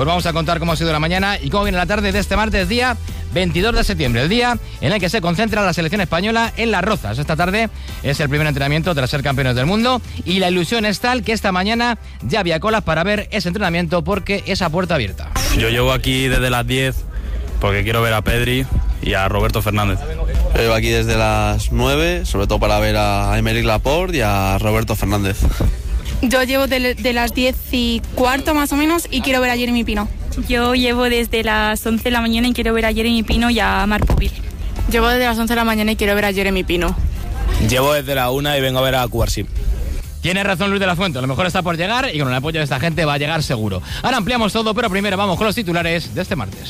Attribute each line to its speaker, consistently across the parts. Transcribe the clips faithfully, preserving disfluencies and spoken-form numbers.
Speaker 1: Pues vamos a contar cómo ha sido la mañana y cómo viene la tarde de este martes, día veintidós de septiembre, el día en el que se concentra la selección española en Las Rozas. Esta tarde es el primer entrenamiento tras ser campeones del mundo y la ilusión es tal que esta mañana ya había colas para ver ese entrenamiento porque es a puerta abierta.
Speaker 2: Yo llevo aquí desde las diez porque quiero ver a Pedri y a Roberto Fernández.
Speaker 3: Yo llevo aquí desde las nueve, sobre todo para ver a Aymeric Laporte y a Roberto Fernández.
Speaker 4: Yo llevo de, de las diez y cuarto más o menos y quiero ver a Jeremy Pino.
Speaker 5: Yo llevo desde las once de la mañana y quiero ver a Jeremy Pino y a Marc Pubil.
Speaker 4: Llevo desde las once de la mañana y quiero ver a Jeremy Pino.
Speaker 2: Llevo desde la una y vengo a ver a Cubarsí.
Speaker 1: Tiene razón Luis de la Fuente, a lo mejor está por llegar y con el apoyo de esta gente va a llegar seguro. Ahora ampliamos todo, pero primero vamos con los titulares de este martes.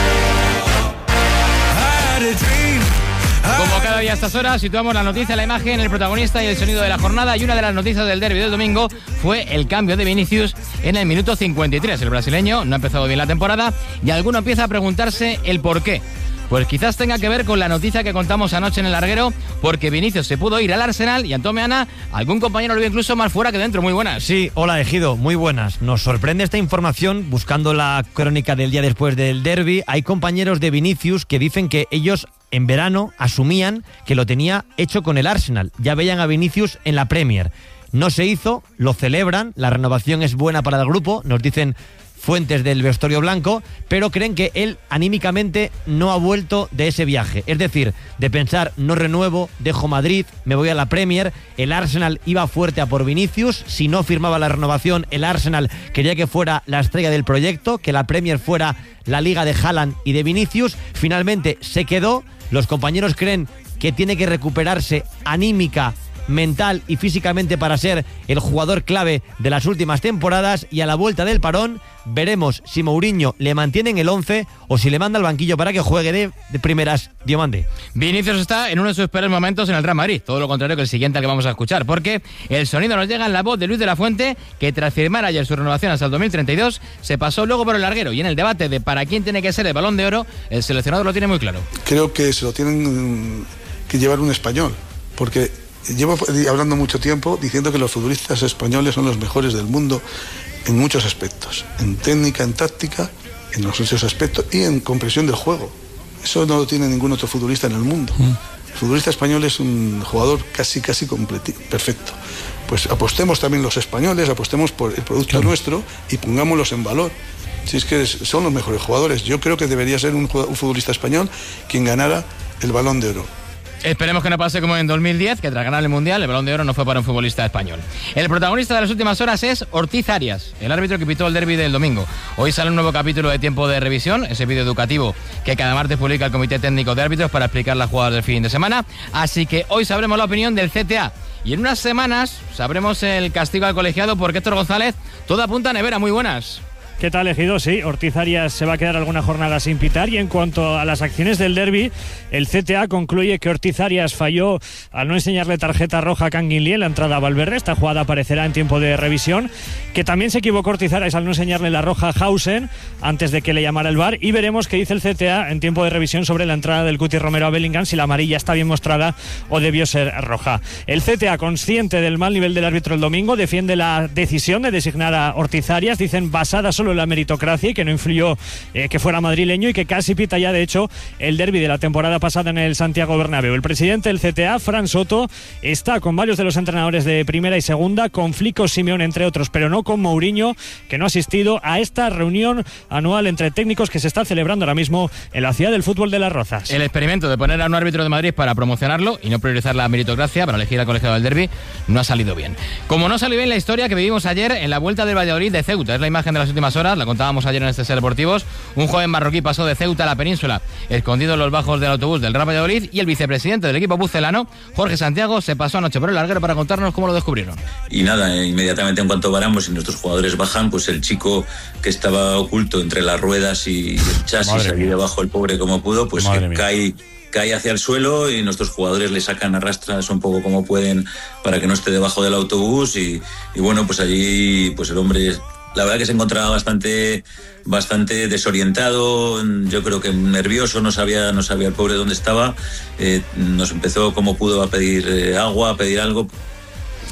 Speaker 1: Como cada día a estas horas, situamos la noticia, la imagen, el protagonista y el sonido de la jornada. Y una de las noticias del derbi del domingo fue el cambio de Vinicius en el minuto cincuenta y tres. El brasileño no ha empezado bien la temporada y alguno empieza a preguntarse el por qué. Pues quizás tenga que ver con la noticia que contamos anoche en el larguero, porque Vinicius se pudo ir al Arsenal y Antón Meana, algún compañero lo vio incluso más fuera que dentro. Muy buenas.
Speaker 6: Sí, hola Ejido, muy buenas. Nos sorprende esta información buscando la crónica del día después del derbi. Hay compañeros de Vinicius que dicen que ellos en verano asumían que lo tenía hecho con el Arsenal. Ya veían a Vinicius en la Premier. No se hizo, lo celebran, la renovación es buena para el grupo, nos dicen fuentes del vestuario blanco, pero creen que él anímicamente no ha vuelto de ese viaje. Es decir, de pensar, no renuevo, dejo Madrid, me voy a la Premier. El Arsenal iba fuerte a por Vinicius. Si no firmaba la renovación, el Arsenal quería que fuera la estrella del proyecto, que la Premier fuera la liga de Haaland y de Vinicius. Finalmente se quedó. Los compañeros creen que tiene que recuperarse anímica, mental y físicamente para ser el jugador clave de las últimas temporadas, y a la vuelta del parón veremos si Mourinho le mantiene en el once o si le manda al banquillo para que juegue de, de primeras Diomande.
Speaker 1: Vinicius está en uno de sus peores momentos en el Real Madrid, todo lo contrario que el siguiente al que vamos a escuchar, porque el sonido nos llega en la voz de Luis de la Fuente, que tras firmar ayer su renovación hasta el dos mil treinta y dos se pasó luego por el larguero, y en el debate de para quién tiene que ser el Balón de Oro, el seleccionado lo tiene muy claro.
Speaker 7: Creo que se lo tienen que llevar un español, porque llevo hablando mucho tiempo diciendo que los futbolistas españoles son los mejores del mundo en muchos aspectos, en técnica, en táctica, en los muchos aspectos y en comprensión del juego. Eso no lo tiene ningún otro futbolista en el mundo. Mm. El futbolista español es un jugador casi, casi completo, perfecto. Pues apostemos también los españoles, apostemos por el producto claro. nuestro y pongámoslos en valor. Si es que son los mejores jugadores, yo creo que debería ser un, un futbolista español quien ganara el Balón de Oro.
Speaker 1: Esperemos que no pase como en dos mil diez, que tras ganar el Mundial, el Balón de Oro no fue para un futbolista español. El protagonista de las últimas horas es Ortiz Arias, el árbitro que pitó el derbi del domingo. Hoy sale un nuevo capítulo de Tiempo de Revisión, ese vídeo educativo que cada martes publica el Comité Técnico de Árbitros para explicar las jugadas del fin de semana. Así que hoy sabremos la opinión del C T A. Y en unas semanas sabremos el castigo al colegiado, porque Héctor González, todo apunta a nevera. Muy buenas.
Speaker 8: ¿Qué tal, Ejido? Sí, Ortiz Arias se va a quedar alguna jornada sin pitar, y en cuanto a las acciones del derbi, el C T A concluye que Ortiz Arias falló al no enseñarle tarjeta roja a Kangin Lee en la entrada a Valverde. Esta jugada aparecerá en tiempo de revisión. Que también se equivocó Ortiz Arias al no enseñarle la roja a Hausen antes de que le llamara el V A R, y veremos qué dice el C T A en tiempo de revisión sobre la entrada del Cuti Romero a Bellingham, si la amarilla está bien mostrada o debió ser roja. El C T A, consciente del mal nivel del árbitro el domingo, defiende la decisión de designar a Ortiz Arias, dicen basada solo en la meritocracia y que no influyó eh, que fuera madrileño, y que casi pita ya de hecho el derbi de la temporada pasada en el Santiago Bernabéu. El presidente del C T A, Fran Soto, está con varios de los entrenadores de primera y segunda, con Flico, Simeón entre otros, pero no con Mourinho, que no ha asistido a esta reunión anual entre técnicos que se está celebrando ahora mismo en la ciudad del fútbol de Las Rozas.
Speaker 1: El experimento de poner a un árbitro de Madrid para promocionarlo y no priorizar la meritocracia para elegir al colegiado del derbi no ha salido bien. Como no salió bien la historia que vivimos ayer en la vuelta del Valladolid de Ceuta. Es la imagen de las últimas horas, la contábamos ayer en este Ser Deportivos. Un joven marroquí pasó de Ceuta a la península, escondido en los bajos del autobús del Real Valladolid, y el vicepresidente del equipo pucelano, Jorge Santiago, se pasó anoche por el larguero para contarnos cómo lo descubrieron.
Speaker 9: Y nada, eh, inmediatamente en cuanto paramos y nuestros jugadores bajan, pues el chico que estaba oculto entre las ruedas y el chasis, allí debajo el pobre como pudo, pues que cae... cae hacia el suelo, y nuestros jugadores le sacan a rastras un poco como pueden para que no esté debajo del autobús, y, y bueno, pues allí pues el hombre, la verdad que se encontraba bastante bastante desorientado, yo creo que nervioso, no sabía no sabía el pobre dónde estaba. Eh, nos empezó como pudo a pedir eh, agua, a pedir algo.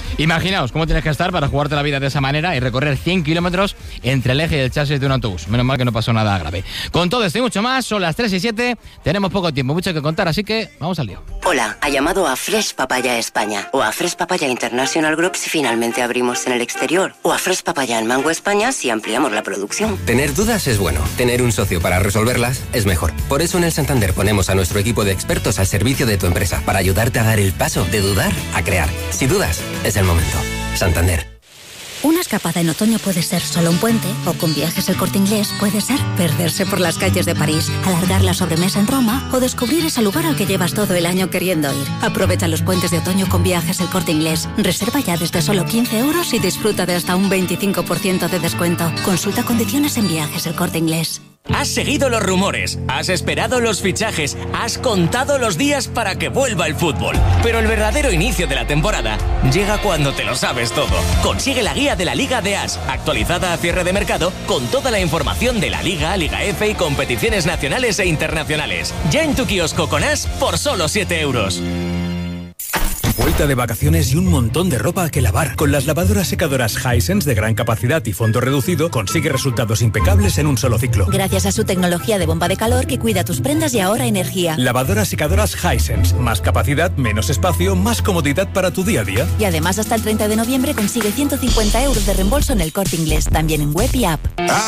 Speaker 1: Imaginaos cómo tienes que estar para jugarte la vida de esa manera y recorrer cien kilómetros entre el eje y el chasis de un autobús. Menos mal que no pasó nada grave. Con todo esto y mucho más, son las tres y siete, tenemos poco tiempo, mucho que contar, así que vamos al lío.
Speaker 10: Hola, ha llamado a Fresh Papaya España o a Fresh Papaya International Group si finalmente abrimos en el exterior, o a Fresh Papaya en Mango España si ampliamos la producción.
Speaker 11: Tener dudas es bueno, tener un socio para resolverlas es mejor. Por eso en el Santander ponemos a nuestro equipo de expertos al servicio de tu empresa para ayudarte a dar el paso de dudar a crear. Si dudas, es el momento. Santander.
Speaker 12: Una escapada en otoño puede ser solo un puente, o con Viajes El Corte Inglés puede ser perderse por las calles de París, alargar la sobremesa en Roma o descubrir ese lugar al que llevas todo el año queriendo ir. Aprovecha los puentes de otoño con Viajes El Corte Inglés. Reserva ya desde solo quince euros y disfruta de hasta un veinticinco por ciento de descuento. Consulta condiciones en Viajes El Corte Inglés.
Speaker 13: Has seguido los rumores, has esperado los fichajes, has contado los días para que vuelva el fútbol. Pero el verdadero inicio de la temporada llega cuando te lo sabes todo. Consigue la guía de la Liga de As, actualizada a cierre de mercado, con toda la información de la Liga, Liga F y competiciones nacionales e internacionales. Ya en tu kiosco con As por solo siete euros.
Speaker 14: Vuelta de vacaciones y un montón de ropa que lavar. Con las lavadoras secadoras Hisense de gran capacidad y fondo reducido, consigue resultados impecables en un solo ciclo.
Speaker 12: Gracias a su tecnología de bomba de calor que cuida tus prendas y ahorra energía.
Speaker 14: Lavadoras secadoras Hisense. Más capacidad, menos espacio, más comodidad para tu día a día.
Speaker 12: Y además hasta el treinta de noviembre consigue ciento cincuenta euros de reembolso en El Corte Inglés, también en web y app.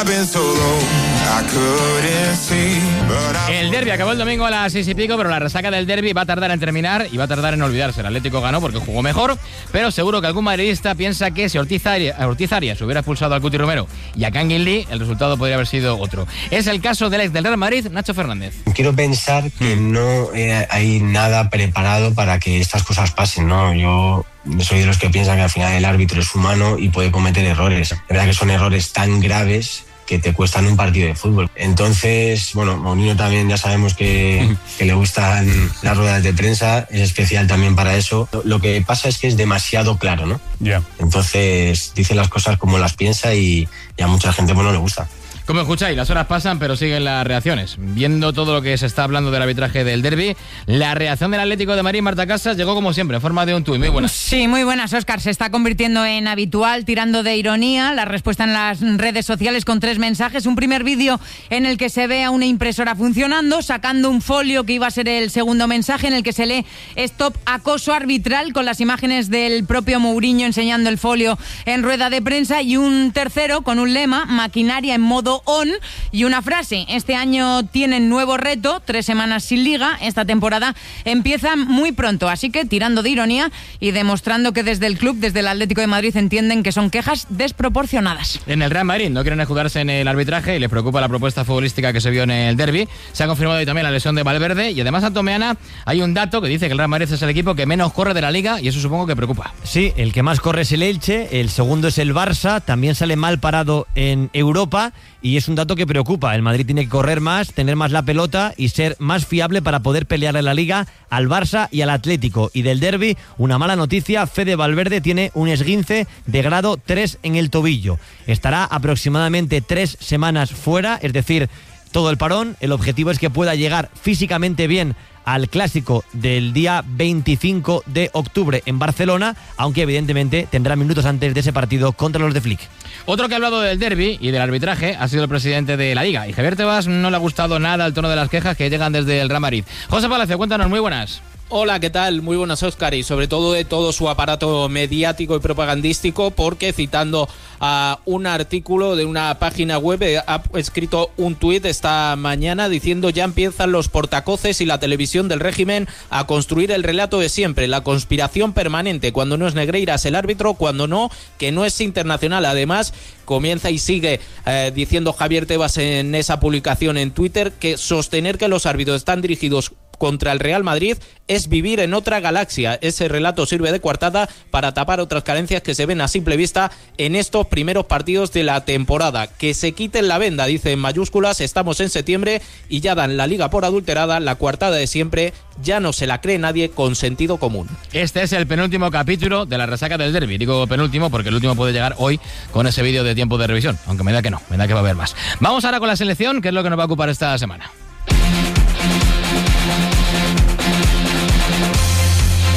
Speaker 1: El derbi acabó el domingo a las seis y pico, pero la resaca del derbi va a tardar en terminar y va a tardar en olvidarse. El Atlético ganó porque jugó mejor, pero seguro que algún madridista piensa que si Ortiz Arias, Ortiz Arias hubiera expulsado al Cuti Romero y a Kangin Lee, el resultado podría haber sido otro. Es el caso del ex del Real Madrid, Nacho Fernández.
Speaker 15: Quiero pensar que no eh, hay nada preparado para que estas cosas pasen, ¿no? Yo soy de los que piensan que al final el árbitro es humano y puede cometer errores. Es verdad que son errores tan graves que te cuestan un partido de fútbol. Entonces, bueno, Mourinho también ya sabemos que, que le gustan las ruedas de prensa, es especial también para eso. Lo, lo que pasa es que es demasiado claro, ¿no?
Speaker 16: Ya. Yeah.
Speaker 15: Entonces dice las cosas como las piensa y, y a mucha gente pues, no le gusta.
Speaker 1: Como escucháis, las horas pasan, pero siguen las reacciones. Viendo todo lo que se está hablando del arbitraje del derbi, la reacción del Atlético de Madrid, Marta Casas, llegó como siempre, en forma de un tuit. Muy buenas.
Speaker 17: Sí, muy buenas, Óscar. Se está convirtiendo en habitual, tirando de ironía, la respuesta en las redes sociales con tres mensajes. Un primer vídeo en el que se ve a una impresora funcionando, sacando un folio que iba a ser el segundo mensaje, en el que se lee "Stop acoso arbitral", con las imágenes del propio Mourinho enseñando el folio en rueda de prensa. Y un tercero con un lema: "Maquinaria en modo on", y una frase: "Este año tienen nuevo reto, tres semanas sin liga, esta temporada empieza muy pronto". Así que tirando de ironía y demostrando que desde el club, desde el Atlético de Madrid, entienden que son quejas desproporcionadas.
Speaker 1: En el Real Madrid no quieren escudarse en el arbitraje y les preocupa la propuesta futbolística que se vio en el derbi. Se ha confirmado hoy también la lesión de Valverde y además, Antomeana, hay un dato que dice que el Real Madrid es el equipo que menos corre de la liga y eso supongo que preocupa.
Speaker 6: Sí, el que más corre es el Elche, el segundo es el Barça, también sale mal parado en Europa y es un dato que preocupa. El Madrid tiene que correr más, tener más la pelota y ser más fiable para poder pelearle la liga al Barça y al Atlético. Y del derbi, una mala noticia: Fede Valverde tiene un esguince de grado tres en el tobillo. Estará aproximadamente tres semanas fuera, es decir, todo el parón. El objetivo es que pueda llegar físicamente bien al clásico del día veinticinco de octubre en Barcelona, aunque evidentemente tendrá minutos antes de ese partido contra los de Flick.
Speaker 1: Otro que ha hablado del derbi y del arbitraje ha sido el presidente de la Liga, y Javier Tebas no le ha gustado nada el tono de las quejas que llegan desde el Real Madrid. José Palacio, cuéntanos, muy buenas.
Speaker 18: Hola, ¿qué tal? Muy buenas, Óscar, y sobre todo de todo su aparato mediático y propagandístico, porque citando a un artículo de una página web ha escrito un tuit esta mañana diciendo: "Ya empiezan los portacoces y la televisión del régimen a construir el relato de siempre, la conspiración permanente, cuando no es Negreiras el árbitro, cuando no, que no es internacional". Además, comienza y sigue eh, diciendo Javier Tebas en esa publicación en Twitter que sostener que los árbitros están dirigidos contra el Real Madrid es vivir en otra galaxia. Ese relato sirve de coartada para tapar otras carencias que se ven a simple vista en estos primeros partidos de la temporada. Que se quiten la venda, dice en mayúsculas. Estamos en septiembre y ya dan la liga por adulterada, la coartada de siempre. Ya no se la cree nadie con sentido común.
Speaker 1: Este es el penúltimo capítulo de la resaca del derbi. Digo penúltimo porque el último puede llegar hoy con ese vídeo de tiempo de revisión, aunque me da que no, me da que va a haber más. Vamos ahora con la selección, que es lo que nos va a ocupar esta semana.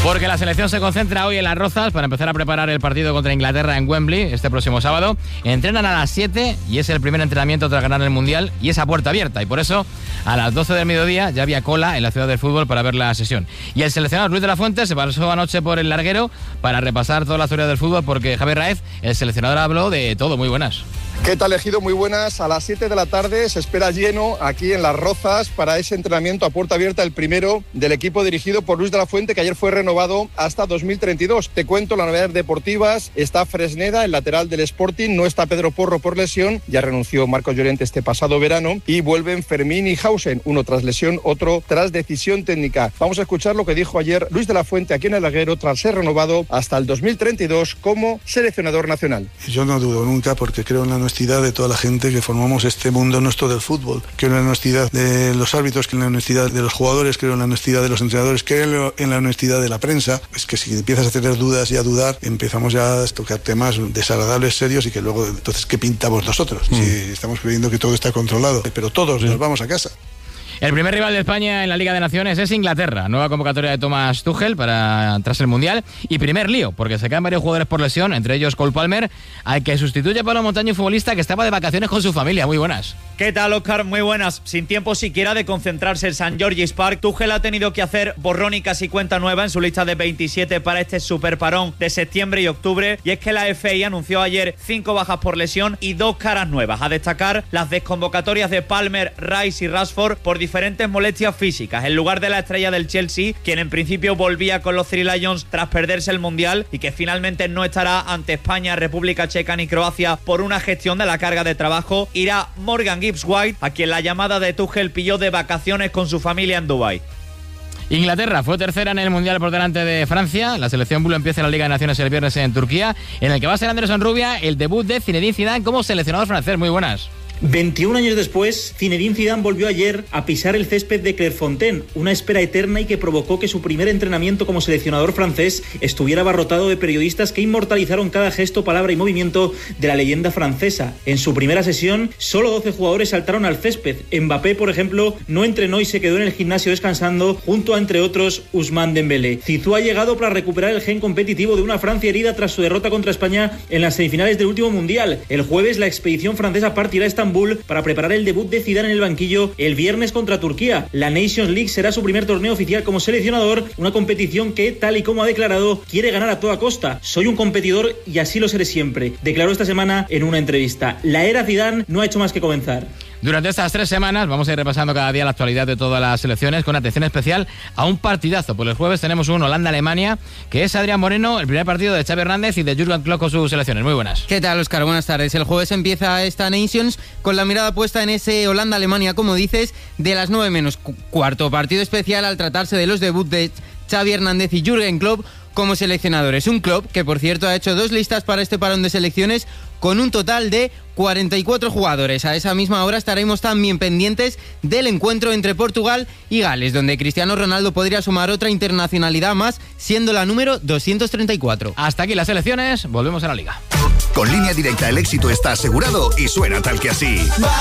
Speaker 1: Porque la selección se concentra hoy en Las Rozas para empezar a preparar el partido contra Inglaterra en Wembley este próximo sábado. Entrenan a las siete y es el primer entrenamiento tras ganar el Mundial y es a puerta abierta. Y por eso a las doce del mediodía ya había cola en la Ciudad del Fútbol para ver la sesión. Y el seleccionador Luis de la Fuente se pasó anoche por el larguero para repasar toda la historia del fútbol porque Javier Raez, el seleccionador, habló de todo. Muy buenas.
Speaker 16: ¿Qué tal, Ejido? Muy buenas. A las siete de la tarde se espera lleno aquí en Las Rozas para ese entrenamiento a puerta abierta, el primero del equipo dirigido por Luis de la Fuente, que ayer fue renovado hasta dos mil treinta y dos. Te cuento las novedades deportivas. Está Fresneda, el lateral del Sporting. No está Pedro Porro por lesión. Ya renunció Marcos Llorente este pasado verano. Y vuelven Fermín y Hausen. Uno tras lesión, otro tras decisión técnica. Vamos a escuchar lo que dijo ayer Luis de la Fuente aquí en el larguero tras ser renovado hasta el dos mil treinta y dos como seleccionador nacional.
Speaker 7: Yo no dudo nunca, porque creo en la honestidad de toda la gente que formamos este mundo nuestro del fútbol. Creo en la honestidad de los árbitros, creo en la honestidad de los jugadores, creo en la honestidad de los entrenadores, creo en la honestidad de la prensa. Es que si empiezas a tener dudas y a dudar, empezamos ya a tocar temas desagradables, serios, y que luego, entonces, ¿qué pintamos nosotros? Mm. Si estamos creyendo que todo está controlado, pero todos sí. Nos vamos a casa.
Speaker 1: El primer rival de España en la Liga de Naciones es Inglaterra. Nueva convocatoria de Thomas Tuchel para tras el Mundial. Y primer lío, porque se quedan varios jugadores por lesión, entre ellos Cole Palmer, al que sustituye Pablo Montaño, un futbolista que estaba de vacaciones con su familia. Muy buenas.
Speaker 19: ¿Qué tal, Óscar? Muy buenas. Sin tiempo siquiera de concentrarse en Saint George's Park, Tuchel ha tenido que hacer borrón y casi cuenta nueva en su lista de veintisiete para este superparón de septiembre y octubre. Y es que la F A anunció ayer cinco bajas por lesión y dos caras nuevas. A destacar las desconvocatorias de Palmer, Rice y Rashford por diferentes molestias físicas, en lugar de la estrella del Chelsea, quien en principio volvía con los Three Lions tras perderse el Mundial y que finalmente no estará ante España, República Checa ni Croacia por una gestión de la carga de trabajo, irá Morgan Gibbs-White, a quien la llamada de Tuchel pilló de vacaciones con su familia en Dubái.
Speaker 1: Inglaterra fue tercera en el Mundial por delante de Francia. La selección Blue empieza la Liga de Naciones el viernes en Turquía, en el que va a ser Andrés Onrubia el debut de Zinedine Zidane como seleccionador francés. Muy buenas.
Speaker 20: veintiún años después, Zinedine Zidane volvió ayer a pisar el césped de Clairefontaine, una espera eterna y que provocó que su primer entrenamiento como seleccionador francés estuviera abarrotado de periodistas que inmortalizaron cada gesto, palabra y movimiento de la leyenda francesa. En su primera sesión, solo doce jugadores saltaron al césped. Mbappé, por ejemplo, no entrenó y se quedó en el gimnasio descansando, junto a, entre otros, Ousmane Dembélé. Zizou ha llegado para recuperar el gen competitivo de una Francia herida tras su derrota contra España en las semifinales del último Mundial. El jueves, la expedición francesa partirá a Estambul para preparar el debut de Zidane en el banquillo el viernes contra Turquía. La Nations League será su primer torneo oficial como seleccionador, una competición que, tal y como ha declarado, quiere ganar a toda costa. Soy un competidor y así lo seré siempre, declaró esta semana en una entrevista. La era Zidane no ha hecho más que comenzar.
Speaker 1: Durante estas tres semanas vamos a ir repasando cada día la actualidad de todas las selecciones con atención especial a un partidazo. Por el jueves tenemos un Holanda-Alemania, que es Adrián Moreno, el primer partido de Xavi Hernández y de Jürgen Klopp con sus selecciones. Muy buenas.
Speaker 21: ¿Qué tal, Óscar? Buenas tardes. El jueves empieza esta Nations con la mirada puesta en ese Holanda-Alemania, como dices, de las nueve menos cuarto. Partido especial al tratarse de los debuts de Xavi Hernández y Jürgen Klopp como seleccionadores. Un Klopp que, por cierto, ha hecho dos listas para este parón de selecciones con un total de cuarenta y cuatro jugadores. A esa misma hora estaremos también pendientes del encuentro entre Portugal y Gales, donde Cristiano Ronaldo podría sumar otra internacionalidad más, siendo la número doscientos treinta y cuatro.
Speaker 1: Hasta aquí las selecciones, volvemos a la Liga.
Speaker 22: Con Línea Directa el éxito está asegurado y suena tal que así.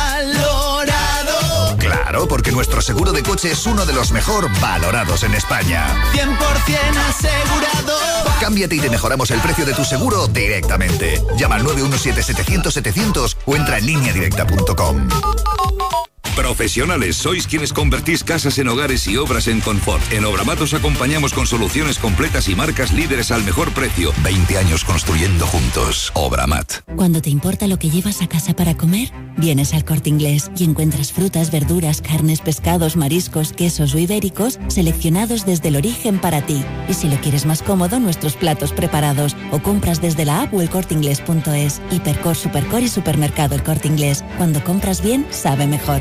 Speaker 23: Valorado.
Speaker 22: Claro, porque nuestro seguro de coche es uno de los mejor valorados en España.
Speaker 23: cien por ciento asegurado.
Speaker 22: Cámbiate y te mejoramos el precio de tu seguro directamente. Llama al nueve uno siete, setecientos, setecientos o entra en línea directa punto com.
Speaker 24: Profesionales, sois quienes convertís casas en hogares y obras en confort. En Obramat os acompañamos con soluciones completas y marcas líderes al mejor precio.
Speaker 22: veinte años construyendo juntos. Obramat.
Speaker 12: Cuando te importa lo que llevas a casa para comer, vienes al Corte Inglés y encuentras frutas, verduras, carnes, pescados, mariscos, quesos o ibéricos seleccionados desde el origen para ti. Y si lo quieres más cómodo, nuestros platos preparados. O compras desde la app o el corte inglés punto es. Hipercor, Supercor y Supermercado El Corte Inglés. Cuando compras bien, sabe mejor.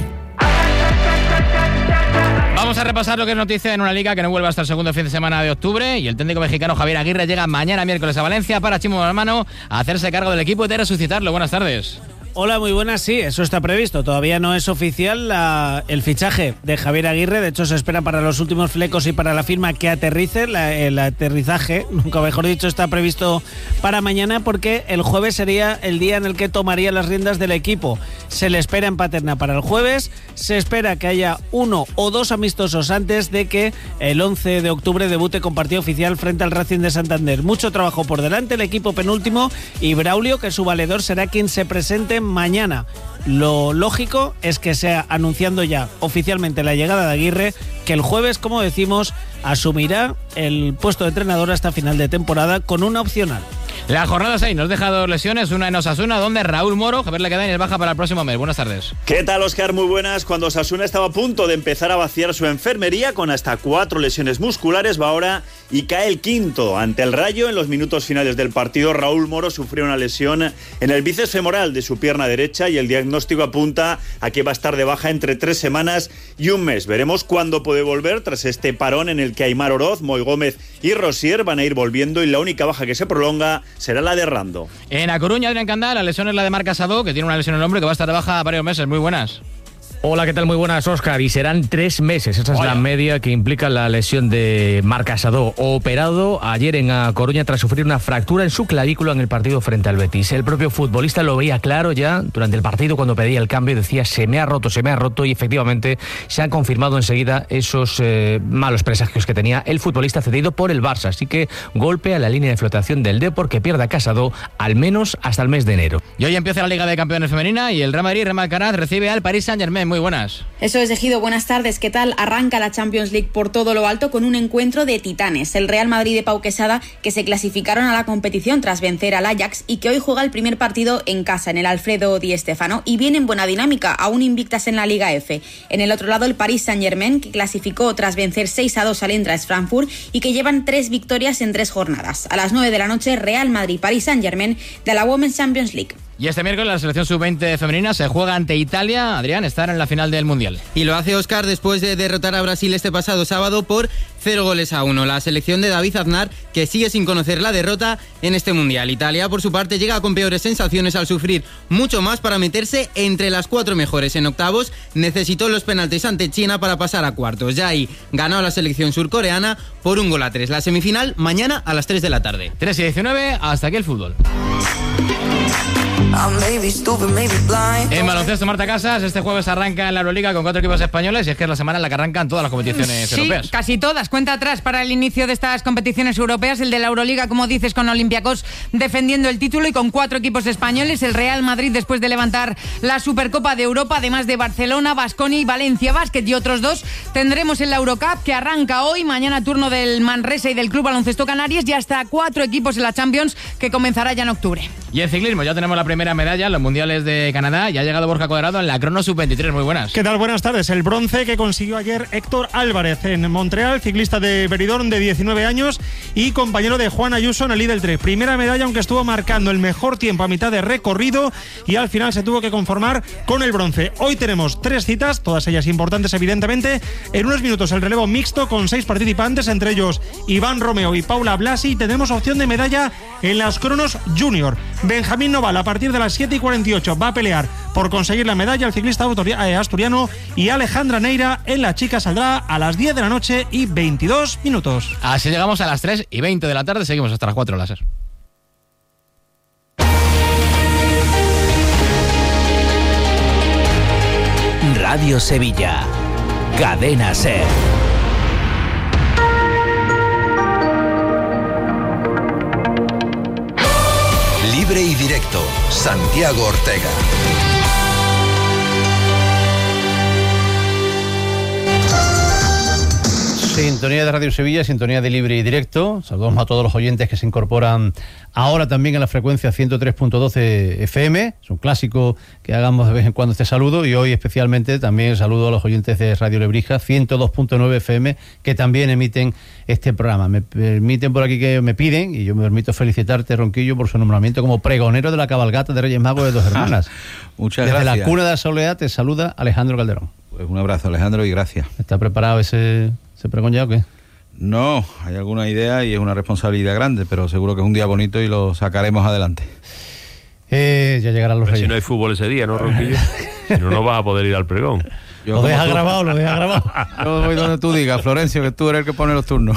Speaker 1: Vamos a repasar lo que es noticia en una liga que no vuelve hasta el segundo fin de semana de octubre y el técnico mexicano Javier Aguirre llega mañana miércoles a Valencia para Chimo Hermano a hacerse cargo del equipo y de resucitarlo. Buenas tardes.
Speaker 8: Hola, muy buenas. Sí, eso está previsto. Todavía no es oficial la, el fichaje de Javier Aguirre. De hecho, se espera para los últimos flecos y para la firma que aterrice. La, el aterrizaje, nunca mejor dicho, está previsto para mañana porque el jueves sería el día en el que tomaría las riendas del equipo. Se le espera en Paterna para el jueves. Se espera que haya uno o dos amistosos antes de que el once de octubre debute con partido oficial frente al Racing de Santander. Mucho trabajo por delante, el equipo penúltimo, y Braulio, que su valedor, será quien se presente mañana. Lo lógico es que sea anunciando ya oficialmente la llegada de Aguirre, que el jueves, como decimos, asumirá el puesto de entrenador hasta final de temporada con una opcional.
Speaker 1: La jornada seis nos deja dos lesiones, una en Osasuna, donde Raúl Moro, Javier Lequedain, es baja para el próximo mes. Buenas tardes.
Speaker 2: ¿Qué tal, Óscar? Muy buenas. Cuando Osasuna estaba a punto de empezar a vaciar su enfermería con hasta cuatro lesiones musculares, va ahora y cae el quinto. Ante el Rayo, en los minutos finales del partido, Raúl Moro sufrió una lesión en el bíceps femoral de su pierna derecha y el diagnóstico apunta a que va a estar de baja entre tres semanas y un mes. Veremos cuándo puede volver tras este parón en el que Aimar Oroz, Moy Gómez y Rosier van a ir volviendo, y la única baja que se prolonga será la de Rando.
Speaker 1: En A Coruña, Adrián Candá, la lesión es la de Marc Casado, que tiene una lesión en el hombro y que va a estar de baja varios meses. Muy buenas.
Speaker 3: Hola, ¿qué tal? Muy buenas, Óscar. Y serán tres meses. Esa es
Speaker 1: Oye.
Speaker 3: la media que implica la lesión de Marc Casado, operado ayer en A Coruña tras sufrir una fractura en su clavícula en el partido frente al Betis. El propio futbolista lo veía claro ya durante el partido cuando pedía el cambio. Decía, se me ha roto, se me ha roto. Y efectivamente se han confirmado enseguida esos eh, malos presagios que tenía el futbolista cedido por el Barça. Así que golpe a la línea de flotación del Depor, que pierde a Casado al menos hasta el mes de enero.
Speaker 1: Y hoy empieza la Liga de Campeones Femenina y el Real Madrid, Real Alcaraz, recibe al Paris Saint-Germain. Muy buenas.
Speaker 4: Eso es, Ejido, buenas tardes. ¿Qué tal? Arranca la Champions League por todo lo alto con un encuentro de titanes. El Real Madrid de Pau Quesada, que se clasificaron a la competición tras vencer al Ajax y que hoy juega el primer partido en casa, en el Alfredo Di Stéfano, y viene en buena dinámica, aún invictas en la Liga F. En el otro lado, el Paris Saint-Germain, que clasificó tras vencer seis a dos al Eintracht Frankfurt y que llevan tres victorias en tres jornadas. A las nueve de la noche, Real Madrid-Paris Saint-Germain de la Women's Champions League.
Speaker 1: Y este miércoles la selección sub veinte femenina se juega ante Italia. Adrián, estar en la final del Mundial.
Speaker 21: Y lo hace Óscar después de derrotar a Brasil este pasado sábado por cero goles a uno. La selección de David Aznar, que sigue sin conocer la derrota en este Mundial. Italia, por su parte, llega con peores sensaciones al sufrir mucho más para meterse entre las cuatro mejores. En octavos necesitó los penaltis ante China para pasar a cuartos. Ya ahí ganó a la selección surcoreana por un gol a tres. La semifinal mañana a las tres de la tarde.
Speaker 1: tres y diecinueve, hasta aquí el fútbol. En baloncesto, Marta Casas, este jueves arranca en la Euroliga con cuatro equipos españoles y es que es la semana en la que arrancan todas las competiciones
Speaker 17: sí,
Speaker 1: europeas.
Speaker 17: Casi todas. Cuenta atrás para el inicio de estas competiciones europeas, el de la Euroliga, como dices, con Olympiacos defendiendo el título y con cuatro equipos españoles. El Real Madrid después de levantar la Supercopa de Europa, además de Barcelona, Baskonia y Valencia Basket y otros dos. Tendremos en la Eurocup, que arranca hoy, mañana turno del Manresa y del Club Baloncesto Canarias, y hasta cuatro equipos en la Champions, que comenzará ya en octubre.
Speaker 1: Y en ciclismo ya tenemos la primera medalla en los mundiales de Canadá y ha llegado Borja Cuadrado en la crono sub veintitrés. Muy buenas.
Speaker 5: ¿Qué tal? Buenas tardes. El bronce que consiguió ayer Héctor Álvarez en Montreal, ciclista de Benidorm de diecinueve años y compañero de Juan Ayuso en el Lidl tres. Primera medalla, aunque estuvo marcando el mejor tiempo a mitad de recorrido y al final se tuvo que conformar con el bronce. Hoy tenemos tres citas, todas ellas importantes evidentemente. En unos minutos el relevo mixto con seis participantes, entre ellos Iván Romeo y Paula Blasi. Tenemos opción de medalla en las cronos junior. Benjamín Noval a partir de las siete y cuarenta y ocho va a pelear por conseguir la medalla el ciclista asturiano, y Alejandra Neira en la chica saldrá a las diez de la noche y veintidós minutos.
Speaker 1: Así llegamos a las tres y veinte de la tarde, seguimos hasta las cuatro láser.
Speaker 25: Radio Sevilla, Cadena Ser.
Speaker 22: Libre y directo, Santiago Ortega.
Speaker 26: Sintonía de Radio Sevilla, sintonía de Libre y Directo. Saludamos a todos los oyentes que se incorporan ahora también en la frecuencia ciento tres punto doce F M. Es un clásico que hagamos de vez en cuando este saludo, y hoy especialmente también saludo a los oyentes de Radio Lebrija ciento dos punto nueve F M, que también emiten este programa. Me permiten por aquí que me piden, y yo me permito felicitarte, Ronquillo, por su nombramiento como pregonero de la cabalgata de Reyes Magos de Dos Hermanas.
Speaker 27: Muchas
Speaker 26: Desde
Speaker 27: gracias.
Speaker 26: Desde la cuna de la soledad te saluda Alejandro Calderón.
Speaker 27: Pues un abrazo, Alejandro, y gracias.
Speaker 26: ¿Está preparado ese, ese pregón ya o qué?
Speaker 27: No, hay alguna idea y es una responsabilidad grande, pero seguro que es un día bonito y lo sacaremos adelante.
Speaker 26: Eh, ya llegarán los
Speaker 6: Pero
Speaker 26: Reyes.
Speaker 6: si no hay fútbol ese día, ¿no, Ronquillo? Si no, no vas a poder ir al pregón.
Speaker 26: Yo lo deja grabado, lo deja grabado.
Speaker 27: Yo voy donde tú digas, Florencio, que tú eres el que pone los turnos.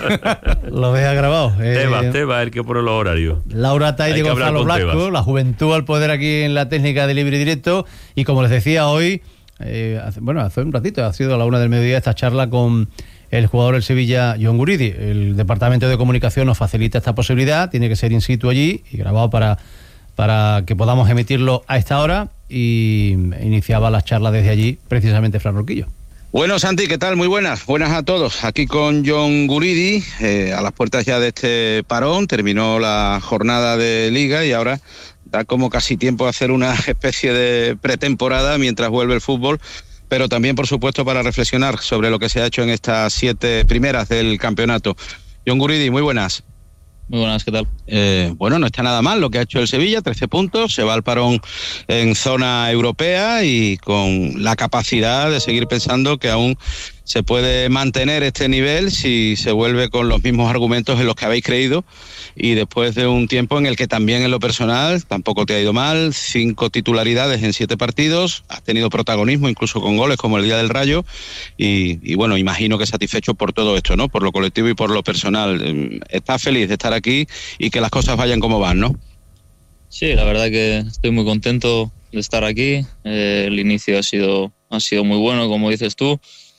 Speaker 26: Lo deja grabado. Eh,
Speaker 6: Tebas, Tebas es el que pone los horarios.
Speaker 26: Laura Tay y Gonzalo Blasco, Tebas. La juventud al poder aquí en la técnica de Libre y Directo. Y como les decía hoy, eh, hace, bueno, hace un ratito, ha sido a la una del mediodía esta charla con el jugador del Sevilla, John Guridi. El Departamento de Comunicación nos facilita esta posibilidad, tiene que ser in situ allí y grabado para, para que podamos emitirlo a esta hora. Y iniciaba las charlas desde allí, precisamente Fran Ronquillo.
Speaker 9: Bueno, Santi, ¿qué tal? Muy buenas. Buenas a todos. Aquí con John Guridi, eh, a las puertas ya de este parón. Terminó la jornada de Liga y ahora da como casi tiempo a hacer una especie de pretemporada mientras vuelve el fútbol, pero también, por supuesto, para reflexionar sobre lo que se ha hecho en estas siete primeras del campeonato. John Guridi, muy buenas.
Speaker 10: Muy buenas, ¿qué tal?
Speaker 9: Eh, bueno, no está nada mal lo que ha hecho el Sevilla, trece puntos, se va al parón en zona europea y con la capacidad de seguir pensando que aún se puede mantener este nivel si se vuelve con los mismos argumentos en los que habéis creído y después de un tiempo en el que también en lo personal tampoco te ha ido mal, cinco titularidades en siete partidos, has tenido protagonismo incluso con goles como el día del Rayo y, y bueno, imagino que satisfecho por todo esto, ¿no? Por lo colectivo y por lo personal. ¿Estás feliz de estar aquí y que las cosas vayan como van, no?
Speaker 10: Sí, la verdad que estoy muy contento de estar aquí. Eh, el inicio ha sido, ha sido muy bueno, como dices tú.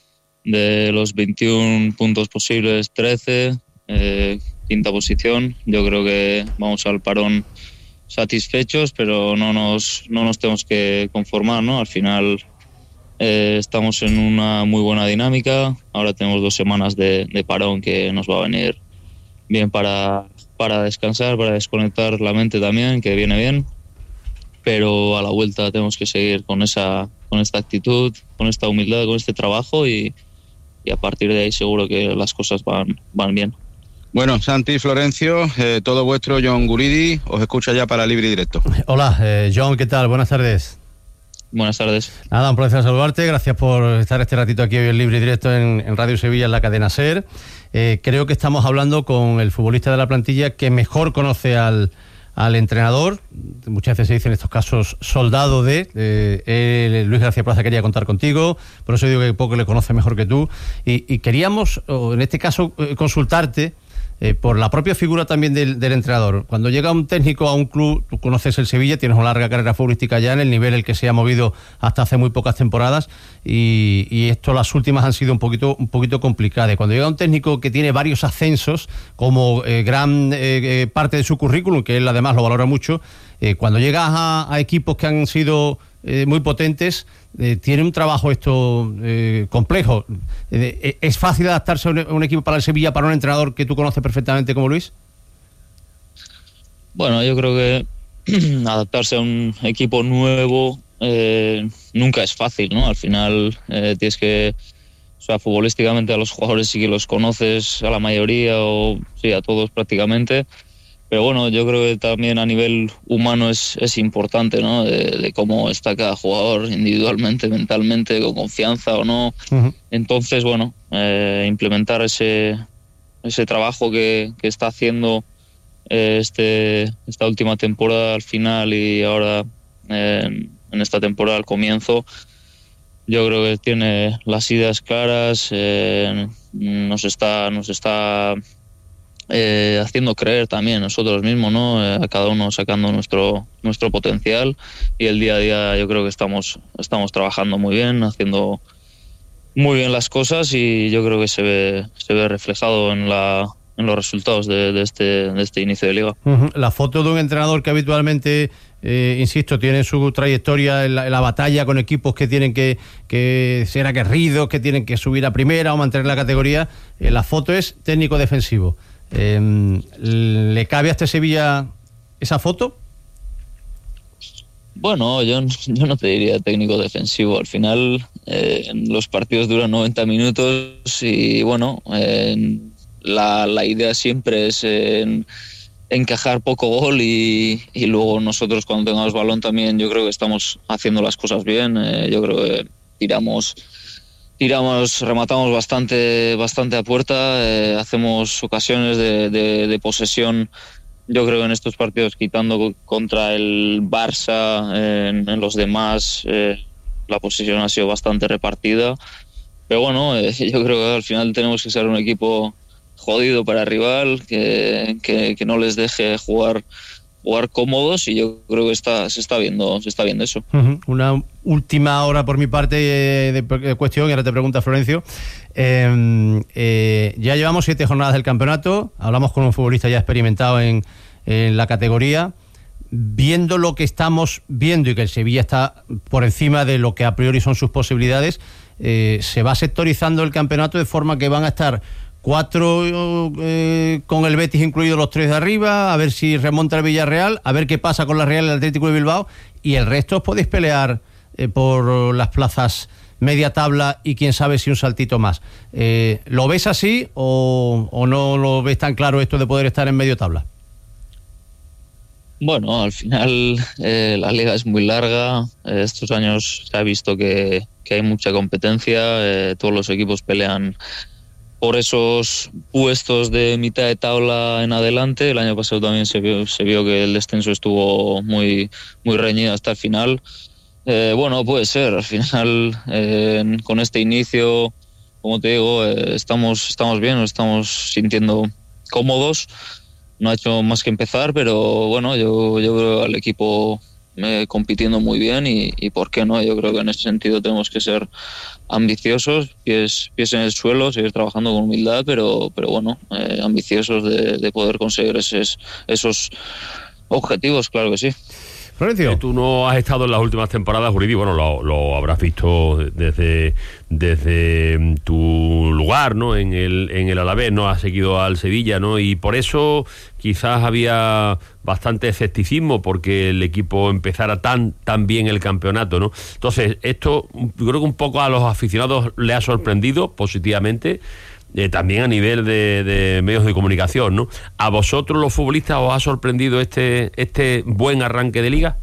Speaker 10: De los veintiún puntos posibles, trece, eh, quinta posición. Yo creo que vamos al parón satisfechos, pero no nos, no nos tenemos que conformar, ¿no? Al final eh, estamos en una muy buena dinámica. Ahora tenemos dos semanas de, de parón que nos va a venir bien para, para descansar, para desconectar la mente también, que viene bien. Pero a la vuelta tenemos que seguir con esa, con esta actitud, con esta humildad, con este trabajo y y a partir de ahí seguro que las cosas van, van bien.
Speaker 9: Bueno, Santi, Florencio, eh, todo vuestro. John Guridi os escucha ya para Libre y Directo.
Speaker 26: Hola, eh, John, ¿qué tal? Buenas tardes.
Speaker 10: Buenas tardes.
Speaker 26: Nada, un placer saludarte, gracias por estar este ratito aquí hoy en Libre y Directo en, en Radio Sevilla, en la cadena SER. Eh, creo que estamos hablando con el futbolista de la plantilla que mejor conoce al, al entrenador, muchas veces se dice en estos casos soldado de, eh, eh, Luis García Plaza quería contar contigo, por eso digo que poco le conoce mejor que tú, y, y queríamos, o en este caso, eh, consultarte eh, por la propia figura también del, del entrenador. Cuando llega un técnico a un club, tú conoces el Sevilla, tienes una larga carrera futbolística ya en el nivel el que se ha movido hasta hace muy pocas temporadas, y, y esto las últimas han sido un poquito un poquito complicadas. Cuando llega un técnico que tiene varios ascensos como eh, gran eh, eh, parte de su currículum, que él además lo valora mucho, eh, cuando llegas a, a equipos que han sido eh, muy potentes, eh, tiene un trabajo esto eh, complejo. Eh, ¿Es fácil adaptarse a un, a un equipo para el Sevilla, para un entrenador que tú conoces perfectamente como Luis?
Speaker 10: Bueno, yo creo que adaptarse a un equipo nuevo eh, nunca es fácil, ¿no? Al final eh, tienes que, o sea, futbolísticamente a los jugadores sí que los conoces, a la mayoría o sí, a todos prácticamente. Pero bueno, yo creo que también a nivel humano es, es importante, ¿no? De, de cómo está cada jugador individualmente, mentalmente, con confianza o no. Uh-huh. Entonces, bueno, eh, implementar ese, ese trabajo que, que está haciendo eh, este, esta última temporada al final y ahora eh, en esta temporada al comienzo, yo creo que tiene las ideas claras, eh, nos está... Nos está Eh, haciendo creer también nosotros mismos, ¿no? Eh, a cada uno sacando nuestro nuestro potencial y el día a día yo creo que estamos estamos trabajando muy bien, haciendo muy bien las cosas y yo creo que se ve se ve reflejado en la en los resultados de, de este de este inicio de liga.
Speaker 26: Uh-huh. La foto de un entrenador que habitualmente eh, insisto, tiene su trayectoria en la, en la batalla con equipos que tienen que, que ser aguerridos, que tienen que subir a primera o mantener la categoría. Eh, la foto es técnico defensivo. Eh, ¿Le cabe a este Sevilla esa foto?
Speaker 10: Bueno, yo, yo no te diría técnico defensivo. Al final eh, los partidos duran noventa minutos y bueno, eh, la, la idea siempre es eh, encajar poco gol y, y luego nosotros cuando tengamos balón también yo creo que estamos haciendo las cosas bien. Eh, yo creo que tiramos... Tiramos, rematamos bastante, bastante a puerta, eh, hacemos ocasiones de, de, de posesión yo creo que en estos partidos, quitando contra el Barça, en, en los demás eh, la posición ha sido bastante repartida. Pero bueno, eh, yo creo que al final tenemos que ser un equipo jodido para el rival, que, que, que no les deje jugar jugar cómodos, y yo creo que está, se está viendo se está viendo eso.
Speaker 26: Uh-huh. Una última hora por mi parte eh, de, de cuestión, y ahora te pregunta Florencio. Eh, eh, ya llevamos siete jornadas del campeonato, hablamos con un futbolista ya experimentado en, en la categoría. Viendo lo que estamos viendo y que el Sevilla está por encima de lo que a priori son sus posibilidades, eh, se va sectorizando el campeonato de forma que van a estar cuatro eh, con el Betis incluidos los tres de arriba, a ver si remonta el Villarreal, a ver qué pasa con la Real y el Atlético de Bilbao, y el resto os podéis pelear eh, por las plazas media tabla y quién sabe si un saltito más. Eh, ¿Lo ves así o, o no lo ves tan claro esto de poder estar en medio tabla?
Speaker 10: Bueno, al final eh, la liga es muy larga. Eh, estos años se ha visto que, que hay mucha competencia. Eh, todos los equipos pelean por esos puestos de mitad de tabla en adelante. El año pasado también se vio, se vio que el descenso estuvo muy, muy reñido hasta el final. Eh, bueno, puede ser. Al final, eh, con este inicio, como te digo, eh, estamos, estamos bien, nos estamos sintiendo cómodos. No ha hecho más que empezar, pero bueno, yo, yo veo al equipo eh, compitiendo muy bien y, y ¿por qué no? Yo creo que en ese sentido tenemos que ser ambiciosos, pies, pies en el suelo, seguir trabajando con humildad, pero, pero bueno, eh, ambiciosos de, de poder conseguir esos, esos objetivos, claro que sí.
Speaker 26: Florencio.
Speaker 6: Eh, tú no has estado en las últimas temporadas, Guridi, bueno, lo, lo habrás visto desde, desde tu lugar, ¿no? En el, en el Alavés, ¿no? Has seguido al Sevilla, ¿no? Y por eso quizás había bastante escepticismo porque el equipo empezara tan, tan bien el campeonato, ¿no? Entonces, esto yo creo que un poco a los aficionados le ha sorprendido positivamente. Eh, también a nivel de, de medios de comunicación, ¿no? ¿A vosotros los futbolistas os ha sorprendido este este buen arranque de liga?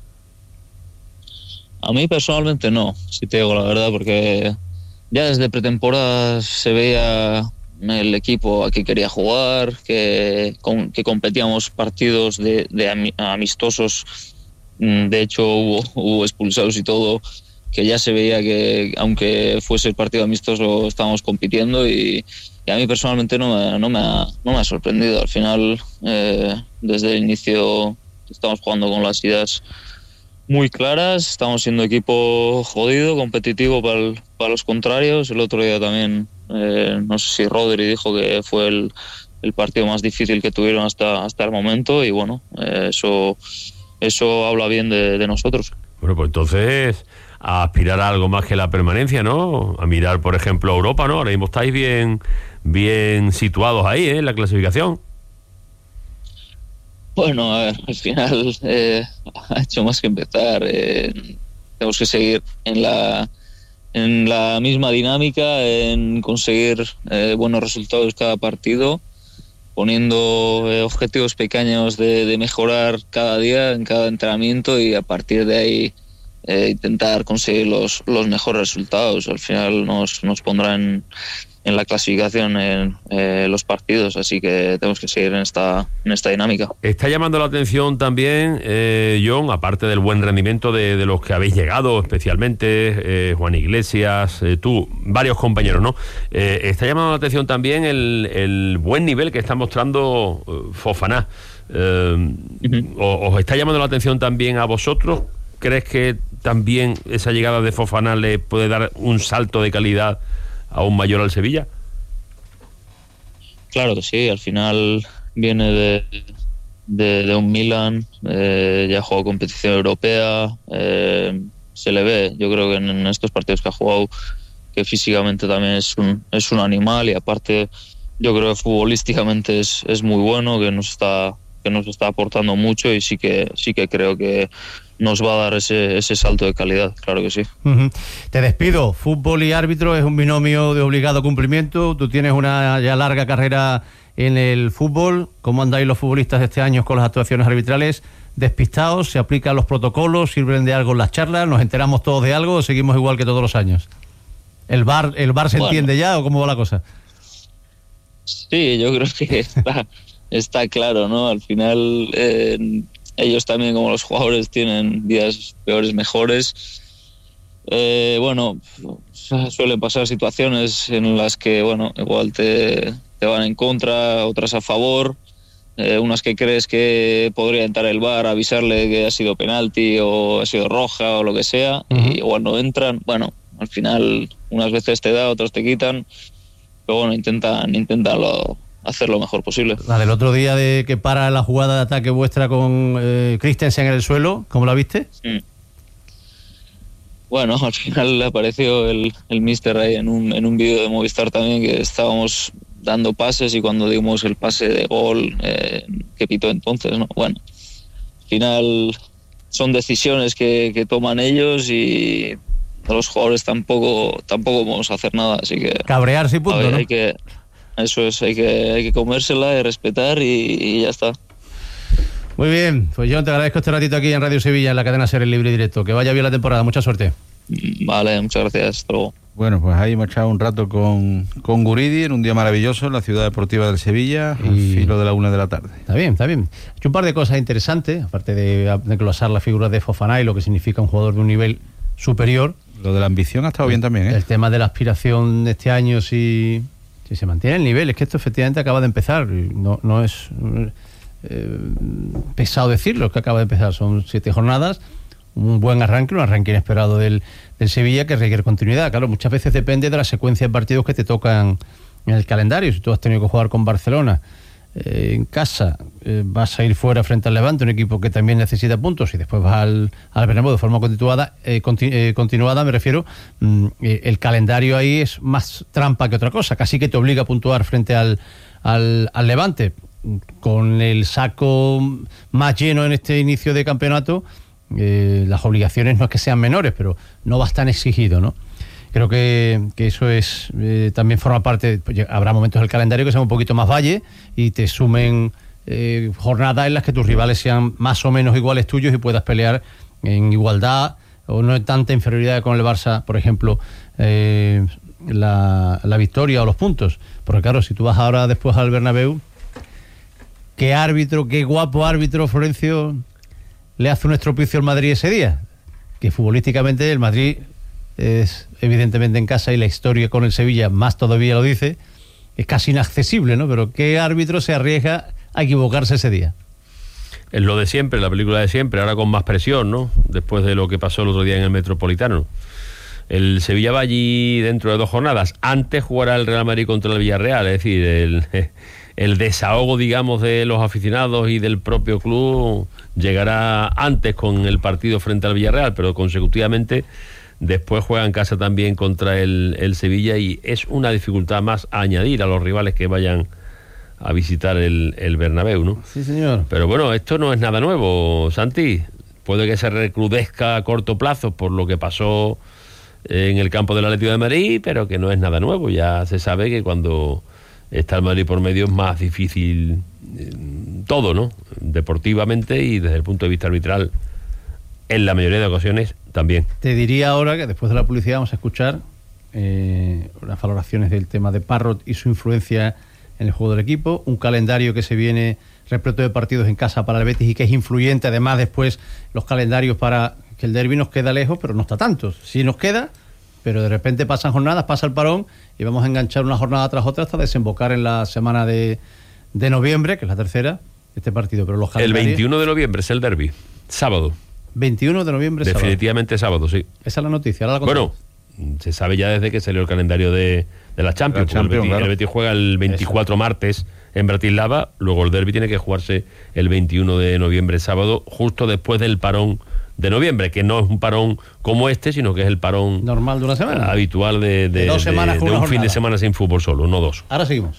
Speaker 10: A mí personalmente no, si te digo la verdad, porque ya desde pretemporada se veía el equipo a que quería jugar, que, con, que competíamos partidos de, de amistosos. De hecho hubo, hubo expulsados y todo, que ya se veía que aunque fuese el partido amistoso estábamos compitiendo, y, y a mí personalmente no me, no me, ha, no me ha sorprendido. Al final, eh, desde el inicio estamos jugando con las ideas muy claras, estamos siendo equipo jodido, competitivo para, el, para los contrarios. El otro día también, eh, no sé si Rodri dijo que fue el, el partido más difícil que tuvieron hasta, hasta el momento, y bueno, eh, eso, eso habla bien de, de nosotros.
Speaker 6: Bueno, pues entonces a aspirar a algo más que la permanencia, ¿no? A mirar, por ejemplo, a Europa, ¿no? Ahora mismo estáis bien, bien situados ahí, ¿eh? En la clasificación.
Speaker 10: Bueno, a ver, al final eh, ha hecho más que empezar. Eh, tenemos que seguir en la, en la misma dinámica, en conseguir eh, buenos resultados cada partido, poniendo eh, objetivos pequeños de, de mejorar cada día, en cada entrenamiento, y a partir de ahí Eh, intentar conseguir los, los mejores resultados. Al final nos, nos pondrá en, en la clasificación en eh, los partidos, así que tenemos que seguir en esta, en esta dinámica.
Speaker 6: Está llamando la atención también, eh, John, aparte del buen rendimiento de, de los que habéis llegado, especialmente eh, Juan Iglesias, eh, tú, varios compañeros, ¿no? Eh, está llamando la atención también el, el buen nivel que está mostrando eh, Fofana. Eh, uh-huh. ¿Os está llamando la atención también a vosotros? ¿Crees que también esa llegada de Fofana le puede dar un salto de calidad aún mayor al Sevilla?
Speaker 10: Claro que sí, al final viene de, de, de un Milan, eh, ya ha jugado competición europea, eh, se le ve, yo creo que en, en estos partidos que ha jugado, que físicamente también es un, es un animal, y aparte yo creo que futbolísticamente es, es muy bueno, que nos está, que nos está aportando mucho, y sí que, sí que creo que nos va a dar ese, ese salto de calidad, claro que sí.
Speaker 26: Uh-huh. Te despido. Fútbol y árbitro es un binomio de obligado cumplimiento. Tú tienes una ya larga carrera en el fútbol. ¿Cómo andáis los futbolistas este año con las actuaciones arbitrales? ¿Despistados? ¿Se aplican los protocolos? ¿Sirven de algo las charlas? ¿Nos enteramos todos de algo o seguimos igual que todos los años? ¿El V A R, el V A R se bueno. entiende ya o cómo va la cosa?
Speaker 10: Sí, yo creo que está... está claro, ¿no? Al final eh, ellos también, como los jugadores, tienen días peores, mejores. Eh, bueno, suelen pasar situaciones en las que, bueno, igual te, te van en contra, otras a favor, eh, unas que crees que podría entrar el V A R, avisarle que ha sido penalti o ha sido roja o lo que sea, uh-huh. y igual no entran. Bueno, al final unas veces te da, otras te quitan, pero bueno, intentan, intentan lo, hacer lo mejor posible.
Speaker 26: La del otro día de que para la jugada de ataque vuestra con eh, Christensen en el suelo, ¿cómo la viste?
Speaker 10: Mm. Bueno, al final apareció el, el míster ahí en un, en un vídeo de Movistar también, que estábamos dando pases y cuando dimos el pase de gol, eh, que pitó entonces, ¿no? Bueno, al final son decisiones que, que toman ellos y los jugadores tampoco tampoco vamos a hacer nada, así que...
Speaker 26: Cabrearse y punto,
Speaker 10: ver,
Speaker 26: ¿no?
Speaker 10: Hay que, eso es, hay que, hay que comérsela y respetar y, y ya está.
Speaker 26: Muy bien, pues yo te agradezco este ratito aquí en Radio Sevilla, en la cadena Ser, el Libre y Directo. Que vaya bien la temporada, mucha suerte.
Speaker 10: Vale, muchas gracias, hasta luego.
Speaker 27: Bueno, pues ahí hemos echado un rato con, con Guridi en un día maravilloso en la ciudad deportiva del Sevilla, y... al filo de la una de la tarde.
Speaker 26: Está bien, está bien. He hecho un par de cosas interesantes, aparte de, de glosar la figura de Fofana y lo que significa un jugador de un nivel superior.
Speaker 27: Lo de la ambición ha estado bien también, ¿eh?
Speaker 26: El tema de la aspiración de este año, si, si se mantiene el nivel, es que esto efectivamente acaba de empezar, no, no es... Eh, pesado decirlo, que acaba de empezar, son siete jornadas, un buen arranque, un arranque inesperado del, del Sevilla que requiere continuidad. Claro, muchas veces depende de la secuencia de partidos que te tocan en el calendario. Si tú has tenido que jugar con Barcelona eh, en casa, eh, vas a ir fuera frente al Levante, un equipo que también necesita puntos, y después vas al, al Bernabéu de forma continuada, eh, continu, eh, continuada, me refiero, mm, eh, el calendario ahí es más trampa que otra cosa, casi que te obliga a puntuar frente al, al, al Levante. Con el saco más lleno en este inicio de campeonato, eh, las obligaciones no es que sean menores, pero no vas tan exigido, ¿no? Creo que, que eso es eh, también forma parte, pues, habrá momentos del calendario que sean un poquito más valle y te sumen eh, jornadas en las que tus rivales sean más o menos iguales tuyos y puedas pelear en igualdad o no en tanta inferioridad con el Barça, por ejemplo, eh, la, la victoria o los puntos. Porque claro, si tú vas ahora después al Bernabéu, ¿qué árbitro, qué guapo árbitro, Florencio, le hace un estropicio al Madrid ese día? Que futbolísticamente el Madrid es evidentemente en casa y la historia con el Sevilla más todavía lo dice, es casi inaccesible, ¿no? Pero ¿qué árbitro se arriesga a equivocarse ese día?
Speaker 6: Es lo de siempre, la película de siempre, ahora con más presión, ¿no? Después de lo que pasó el otro día en el Metropolitano. El Sevilla va allí dentro de dos jornadas. Antes jugará el Real Madrid contra el Villarreal, es decir, el... el desahogo, digamos, de los aficionados y del propio club llegará antes con el partido frente al Villarreal, pero consecutivamente después juega en casa también contra el, el Sevilla y es una dificultad más a añadir a los rivales que vayan a visitar el, el Bernabéu, ¿no?
Speaker 26: Sí, señor.
Speaker 6: Pero bueno, esto no es nada nuevo, Santi. Puede que se recrudezca a corto plazo por lo que pasó en el campo del Atlético de Madrid, pero que no es nada nuevo. Ya se sabe que cuando está el Madrid por medio es más difícil eh, todo, ¿no? Deportivamente y desde el punto de vista arbitral, en la mayoría de ocasiones también.
Speaker 26: Te diría ahora que después de la publicidad vamos a escuchar eh, las valoraciones del tema de Parrot y su influencia en el juego del equipo, un calendario que se viene repleto de partidos en casa para el Betis y que es influyente, además después los calendarios para que el derbi nos queda lejos, pero no está tanto. Sí nos queda, pero de repente pasan jornadas, pasa el parón y vamos a enganchar una jornada tras otra hasta desembocar en la semana de, de noviembre, que es la tercera, este partido. Pero los
Speaker 6: el veintiuno de noviembre es el derbi, sábado.
Speaker 26: veintiuno de noviembre,
Speaker 6: definitivamente sábado, sábado, sí.
Speaker 26: Esa es la noticia. Ahora la
Speaker 6: bueno, se sabe ya desde que salió el calendario de, de la Champions. La Champions el, Betis, claro. el Betis juega el veinticuatro Eso. martes en Bratislava, luego el derbi tiene que jugarse el veintiuno de noviembre, sábado, justo después del parón de noviembre, que no es un parón como este, sino que es el parón
Speaker 26: normal de una semana,
Speaker 6: habitual de, de, de, dos semanas de, de un jornada. Fin de semana sin fútbol solo, no dos.
Speaker 26: Ahora seguimos.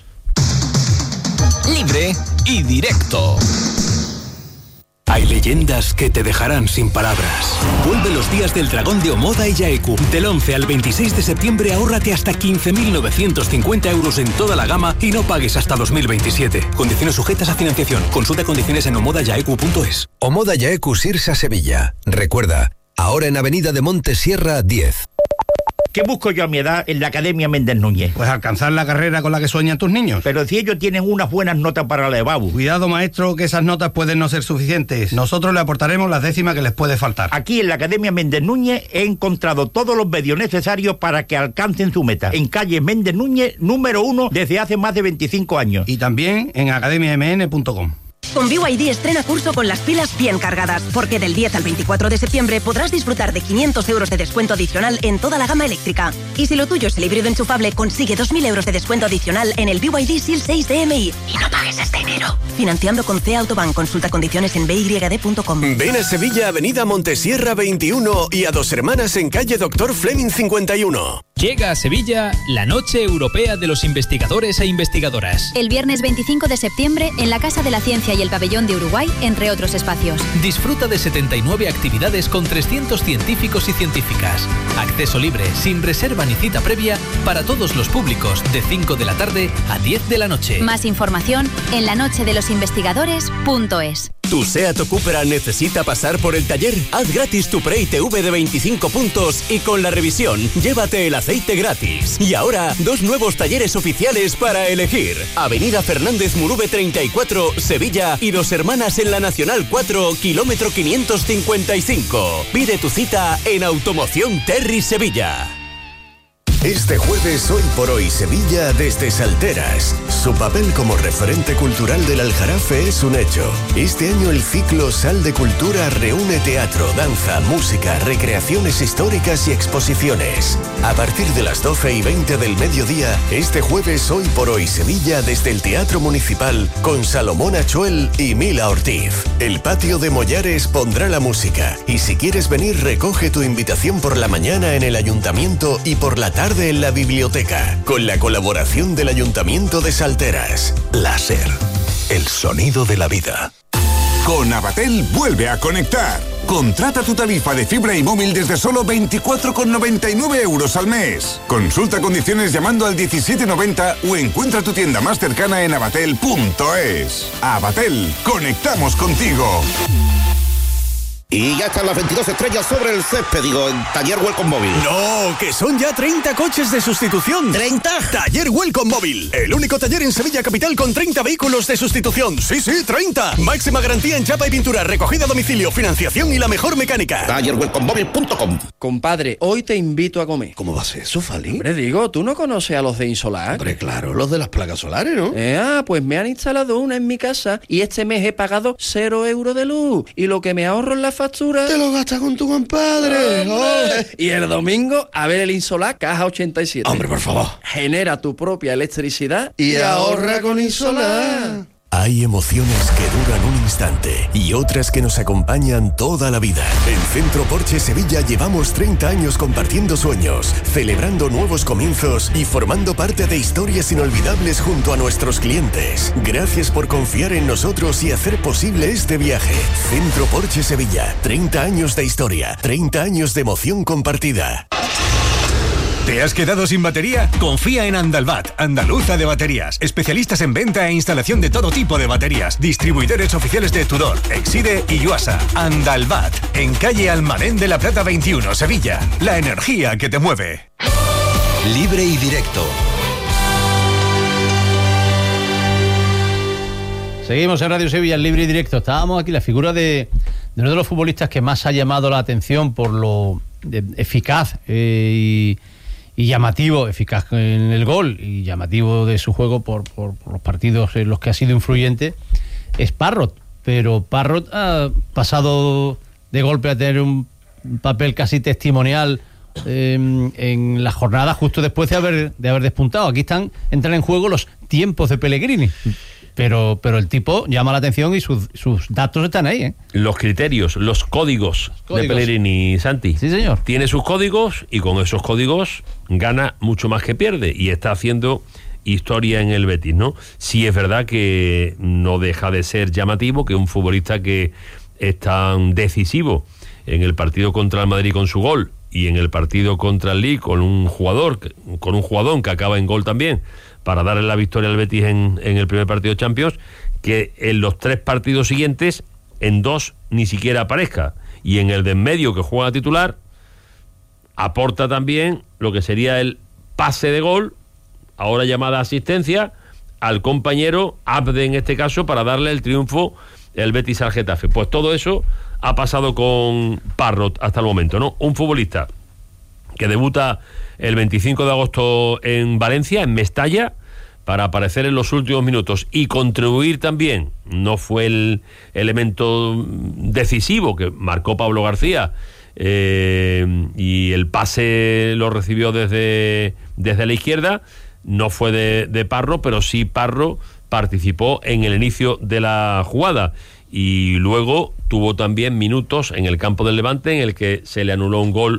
Speaker 25: Libre y directo. Hay leyendas que te dejarán sin palabras. Vuelve los días del dragón de Omoda y Yaeku. Del once al veintiséis de septiembre ahórrate hasta quince mil novecientos cincuenta euros en toda la gama y no pagues hasta dos mil veintisiete. Condiciones sujetas a financiación. Consulta condiciones en omoda yaeku punto es.
Speaker 22: Omoda Yaeku Sirsa Sevilla. Recuerda, ahora en Avenida de Monte Sierra diez.
Speaker 7: ¿Qué busco yo a mi edad en la Academia Méndez Núñez?
Speaker 11: Pues alcanzar la carrera con la que sueñan tus niños.
Speaker 7: Pero si ellos tienen unas buenas notas para la EBAU.
Speaker 11: Cuidado, maestro, que esas notas pueden no ser suficientes. Nosotros le aportaremos las décimas que les puede faltar.
Speaker 7: Aquí en la Academia Méndez Núñez he encontrado todos los medios necesarios para que alcancen su meta. En calle Méndez Núñez, número uno, desde hace más de veinticinco años.
Speaker 11: Y también en academia m n punto com.
Speaker 13: Con B Y D estrena curso con las pilas bien cargadas, porque del diez al veinticuatro de septiembre podrás disfrutar de quinientos euros de descuento adicional en toda la gama eléctrica. Y si lo tuyo es el híbrido enchufable, consigue dos mil euros de descuento adicional en el B Y D S I L seis de M I. Y no pagues este enero. Financiando con C Autobank. Consulta condiciones en b y d punto com.
Speaker 14: Ven a Sevilla, avenida Montesierra veintiuno y a Dos Hermanas en calle Doctor Fleming cincuenta y uno.
Speaker 15: Llega a Sevilla la Noche Europea de los Investigadores e Investigadoras.
Speaker 16: El viernes veinticinco de septiembre en la Casa de la Ciencia y el Pabellón de Uruguay, entre otros espacios.
Speaker 15: Disfruta de setenta y nueve actividades con trescientos científicos y científicas. Acceso libre, sin reserva ni cita previa, para todos los públicos, de cinco de la tarde a diez de la noche.
Speaker 16: Más información en la noche de los investigadores punto es.
Speaker 14: ¿Tu SEAT o Cupra necesita pasar por el taller? Haz gratis tu Pre I T V de veinticinco puntos y con la revisión, llévate el aceite gratis. Y ahora, dos nuevos talleres oficiales para elegir. Avenida Fernández Murube treinta y cuatro, Sevilla, y Dos Hermanas en la Nacional cuatro, kilómetro quinientos cincuenta y cinco. Pide tu cita en Automoción Terry Sevilla.
Speaker 22: Este jueves Hoy por Hoy Sevilla desde Salteras. Su papel como referente cultural del Aljarafe es un hecho. Este año el ciclo Sal de Cultura reúne teatro, danza, música, recreaciones históricas y exposiciones. A partir de las doce y veinte del mediodía, este jueves Hoy por Hoy Sevilla desde el Teatro Municipal con Salomón Achuel y Mila Ortiz. El patio de Mollares pondrá la música y si quieres venir recoge tu invitación por la mañana en el Ayuntamiento y por la tarde en la biblioteca, con la colaboración del Ayuntamiento de Salteras. Láser, el sonido de la vida.
Speaker 18: Con Avatel vuelve a conectar. Contrata tu tarifa de fibra y móvil desde solo veinticuatro con noventa y nueve euros al mes. Consulta condiciones llamando al diecisiete noventa o encuentra tu tienda más cercana en avatel punto es. Avatel, conectamos contigo.
Speaker 28: Y ya están las veintidós estrellas sobre el césped, digo, en Taller Welcome Móvil.
Speaker 14: No, que son ya treinta coches de sustitución.
Speaker 28: ¿treinta?
Speaker 14: Taller Welcome Móvil, el único taller en Sevilla capital con treinta vehículos de sustitución. Sí, sí, treinta. Máxima garantía en chapa y pintura, recogida a domicilio, financiación y la mejor mecánica.
Speaker 28: Taller welcome móvil punto com.
Speaker 29: Compadre, hoy te invito a comer.
Speaker 28: ¿Cómo va a ser eso, Fali?
Speaker 29: Hombre, digo, ¿tú no conoces a los de Insolar?
Speaker 28: Hombre, claro, los de las placas solares, ¿no?
Speaker 29: Eh, ah, pues me han instalado una en mi casa y este mes he pagado cero euros de luz. Y lo que me ahorro en la factura...
Speaker 28: Te lo gastas con tu compadre.
Speaker 29: Oh, y el domingo, a ver el Insolar Caja ochenta y siete.
Speaker 28: Hombre, por favor.
Speaker 29: Genera tu propia electricidad
Speaker 28: y, y ahorra con Insolar.
Speaker 22: Hay emociones que duran un instante y otras que nos acompañan toda la vida. En Centro Porsche Sevilla llevamos treinta años compartiendo sueños, celebrando nuevos comienzos y formando parte de historias inolvidables junto a nuestros clientes. Gracias por confiar en nosotros y hacer posible este viaje. Centro Porsche Sevilla, treinta años de historia, treinta años de emoción compartida.
Speaker 30: ¿Te has quedado sin batería? Confía en Andalbat, andaluza de baterías. Especialistas en venta e instalación de todo tipo de baterías. Distribuidores oficiales de Tudor, Exide y Yuasa. Andalbat, en calle Almadén de la Plata veintiuno, Sevilla. La energía que te mueve.
Speaker 22: Libre y directo.
Speaker 26: Seguimos en Radio Sevilla, en Libre y Directo. Estábamos aquí, la figura de, de uno de los futbolistas que más ha llamado la atención por lo de, eficaz eh, y... y llamativo, eficaz en el gol y llamativo de su juego por, por, por los partidos en los que ha sido influyente, es Parrot. Pero Parrot ha pasado de golpe a tener un papel casi testimonial eh, en la jornada justo después de haber, de haber despuntado. Aquí están, entran en juego los tiempos de Pellegrini. Pero, pero el tipo llama la atención y sus, sus datos están ahí, ¿eh?
Speaker 6: Los criterios, los códigos, los códigos de Pellegrini, Santi.
Speaker 26: Sí, señor.
Speaker 6: Tiene sus códigos y con esos códigos gana mucho más que pierde y está haciendo historia en el Betis, ¿no? Sí es verdad que no deja de ser llamativo que un futbolista que es tan decisivo en el partido contra el Madrid con su gol y en el partido contra el Lille con un jugador, con un jugadón que acaba en gol también, para darle la victoria al Betis en, en el primer partido de Champions, que en los tres partidos siguientes, en dos ni siquiera aparezca, y en el de en medio que juega titular, aporta también lo que sería el pase de gol, ahora llamada asistencia, al compañero Abde en este caso, para darle el triunfo el Betis al Getafe. Pues todo eso ha pasado con Parro hasta el momento, ¿no? Un futbolista que debuta el veinticinco de agosto en Valencia, en Mestalla, para aparecer en los últimos minutos y contribuir también. No fue el elemento decisivo que marcó Pablo García, eh, y el pase lo recibió desde, desde la izquierda. No fue de, de Parro, pero sí Parro participó en el inicio de la jugada y luego tuvo también minutos en el campo del Levante en el que se le anuló un gol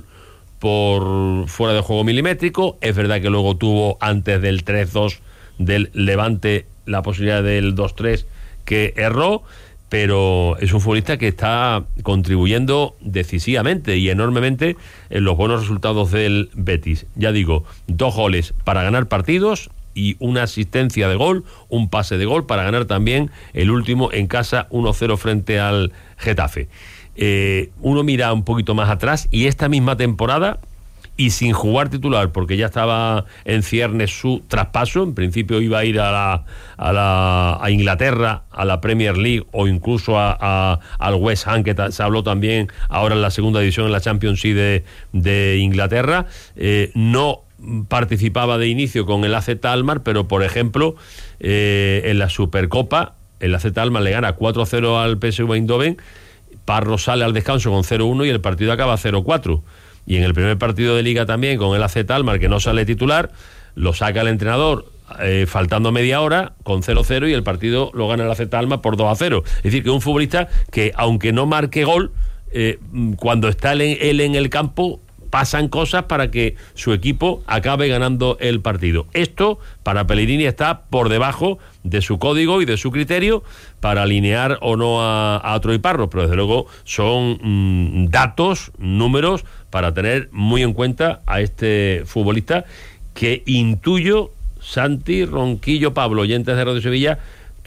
Speaker 6: por fuera de juego milimétrico. Es verdad que luego tuvo, antes del tres dos del Levante, la posibilidad del dos tres que erró, pero es un futbolista que está contribuyendo decisivamente y enormemente en los buenos resultados del Betis. Ya digo, dos goles para ganar partidos y una asistencia de gol, un pase de gol para ganar también el último en casa uno cero frente al Getafe. Eh, uno mira un poquito más atrás y esta misma temporada, y sin jugar titular porque ya estaba en ciernes su traspaso, en principio iba a ir a la, a la a Inglaterra, a la Premier League o incluso a, a, al West Ham, que ta, se habló también ahora en la segunda división, en la Championship de, de Inglaterra. Eh, no participaba de inicio con el A Z Alkmaar, pero por ejemplo eh, en la Supercopa el A Z Alkmaar le gana cuatro cero al P S V Eindhoven, Parro sale al descanso con cero uno y el partido acaba cero cuatro. Y en el primer partido de Liga también, con el A Z Alkmaar, que no sale titular, lo saca el entrenador eh, faltando media hora, con cero cero, y el partido lo gana el A Z Alkmaar por dos a cero. Es decir, que un futbolista que, aunque no marque gol, eh, cuando está él en, él en el campo, pasan cosas para que su equipo acabe ganando el partido. Esto, para Pellegrini, está por debajo de su código y de su criterio para alinear o no a, a Troy Parro, pero desde luego son mmm, datos, números para tener muy en cuenta a este futbolista que intuyo, Santi, Ronquillo, Pablo, oyentes de Radio Sevilla,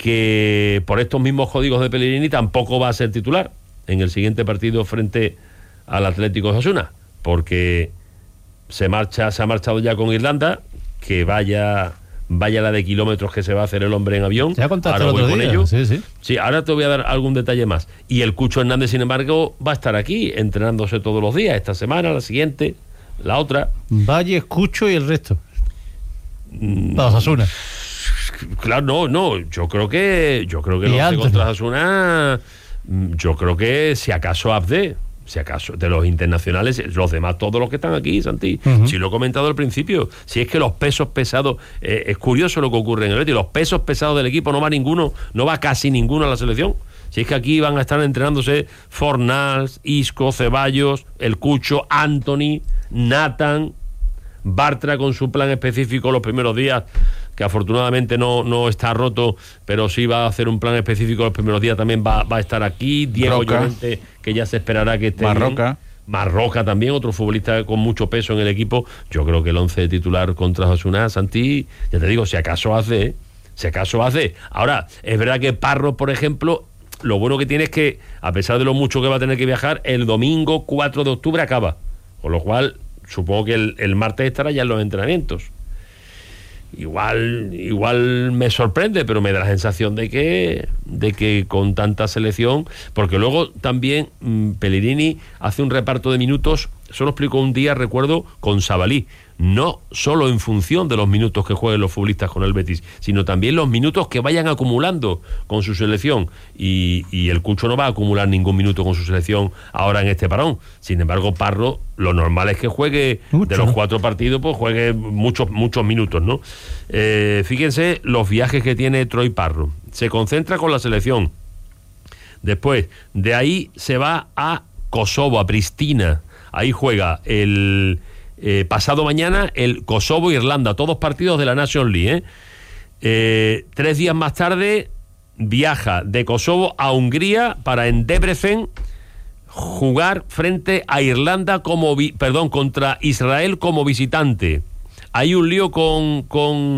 Speaker 6: que por estos mismos códigos de Pellegrini tampoco va a ser titular en el siguiente partido frente al Atlético de Osasuna, porque se marcha, se ha marchado ya con Irlanda, que vaya vaya la de kilómetros que se va a hacer el hombre en avión.
Speaker 26: Te ha contado
Speaker 6: ahora
Speaker 26: el
Speaker 6: voy
Speaker 26: otro
Speaker 6: con
Speaker 26: día.
Speaker 6: ello.
Speaker 26: Sí, sí.
Speaker 6: Sí, ahora te voy a dar algún detalle más. Y el Cucho Hernández, sin embargo, va a estar aquí entrenándose todos los días, esta semana, la siguiente, la otra.
Speaker 26: Valle, Cucho y el resto.
Speaker 6: Mm,
Speaker 26: Para Osasuna.
Speaker 6: Claro, no, no, yo creo que yo creo que
Speaker 26: Y
Speaker 6: los
Speaker 26: Anthony.
Speaker 6: contra Osasuna, yo creo que si acaso Abde, si acaso de los internacionales, los demás, todos los que están aquí, Santi,
Speaker 26: Uh-huh.
Speaker 6: si lo he comentado al principio, si es que los pesos pesados, eh, es curioso lo que ocurre en el Betis, los pesos pesados del equipo no va ninguno, no va casi ninguno a la selección. Si es que aquí van a estar entrenándose Fornals, Isco, Ceballos, el Cucho, Anthony, Nathan, Bartra con su plan específico los primeros días, que afortunadamente no, no está roto, pero sí va a hacer un plan específico los primeros días, también va, va a estar aquí. Diego
Speaker 27: Roca.
Speaker 6: Llorente, que ya se esperará que esté
Speaker 27: Marroca.
Speaker 6: bien. Marroca también, otro futbolista con mucho peso en el equipo. Yo creo que el once titular contra Osasuna, Santi, ya te digo, si acaso hace, ¿eh? si acaso hace. Ahora, es verdad que Parro, por ejemplo, lo bueno que tiene es que, a pesar de lo mucho que va a tener que viajar, el domingo cuatro de octubre acaba, con lo cual supongo que el, el martes estará ya en los entrenamientos. Igual, igual me sorprende, pero me da la sensación de que, de que con tanta selección, porque luego también mmm, Pellegrini hace un reparto de minutos, eso lo explicó un día, recuerdo, con Sabalí, no solo en función de los minutos que jueguen los futbolistas con el Betis, sino también los minutos que vayan acumulando con su selección, y, y el Cucho no va a acumular ningún minuto con su selección ahora en este parón. Sin embargo, Parro, lo normal es que juegue
Speaker 26: Mucho,
Speaker 6: de los
Speaker 26: ¿no?
Speaker 6: cuatro partidos, pues juegue muchos muchos minutos, ¿no? Eh, fíjense los viajes que tiene Troy Parro. Se concentra con la selección, después de ahí se va a Kosovo, a Pristina, ahí juega el eh, pasado mañana el Kosovo-Irlanda, todos partidos de la National League, ¿eh? Eh, tres días más tarde viaja de Kosovo a Hungría para en Debrecen jugar frente a Irlanda como vi, perdón, contra Israel como visitante. Hay un lío con con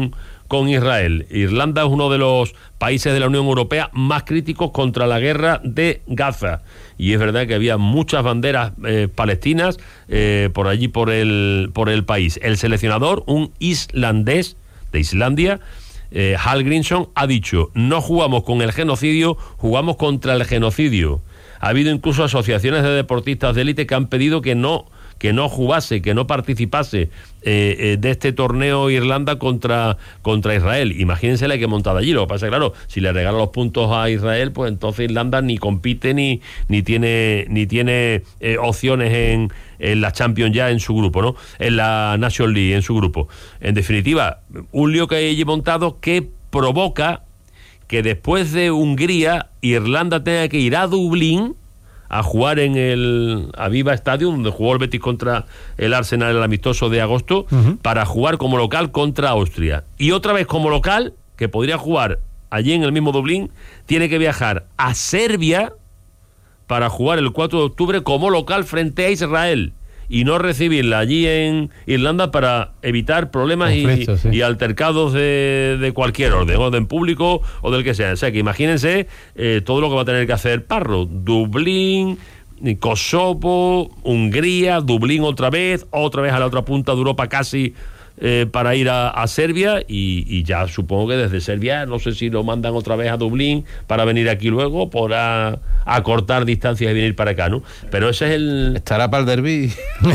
Speaker 6: con Israel. Irlanda es uno de los países de la Unión Europea más críticos contra la guerra de Gaza. Y es verdad que había muchas banderas eh, palestinas eh, por allí, por el, por el país. El seleccionador, un islandés de Islandia, eh, Hal Grimsson, ha dicho: no jugamos con el genocidio, jugamos contra el genocidio. Ha habido incluso asociaciones de deportistas de élite que han pedido que no que no jugase, que no participase eh, eh, de este torneo Irlanda contra, contra Israel. Imagínense la que montada allí. Lo que pasa es, claro, si le regala los puntos a Israel, pues entonces Irlanda ni compite ni, ni tiene, ni tiene eh, opciones en, en la Champions ya en su grupo, ¿no? En la National League, en su grupo. En definitiva, un lío que hay allí montado que provoca que después de Hungría, Irlanda tenga que ir a Dublín a jugar en el Aviva Stadium, donde jugó el Betis contra el Arsenal, el amistoso de agosto, uh-huh. para jugar como local contra Austria. Y otra vez como local, que podría jugar allí en el mismo Dublín, tiene que viajar a Serbia para jugar el cuatro de octubre como local frente a Israel, y no recibirla allí en Irlanda para evitar problemas y, sí. y altercados de, de cualquier orden, o en público o del que sea. O sea, que imagínense eh, todo lo que va a tener que hacer Parro. Dublín, Kosovo, Hungría, Dublín otra vez, otra vez a la otra punta de Europa casi, eh, para ir a, a Serbia, y, y ya supongo que desde Serbia, no sé si lo mandan otra vez a Dublín para venir aquí luego, por a, a cortar distancias y venir para acá, ¿no? Pero ese es el...
Speaker 27: Estará para el derbi.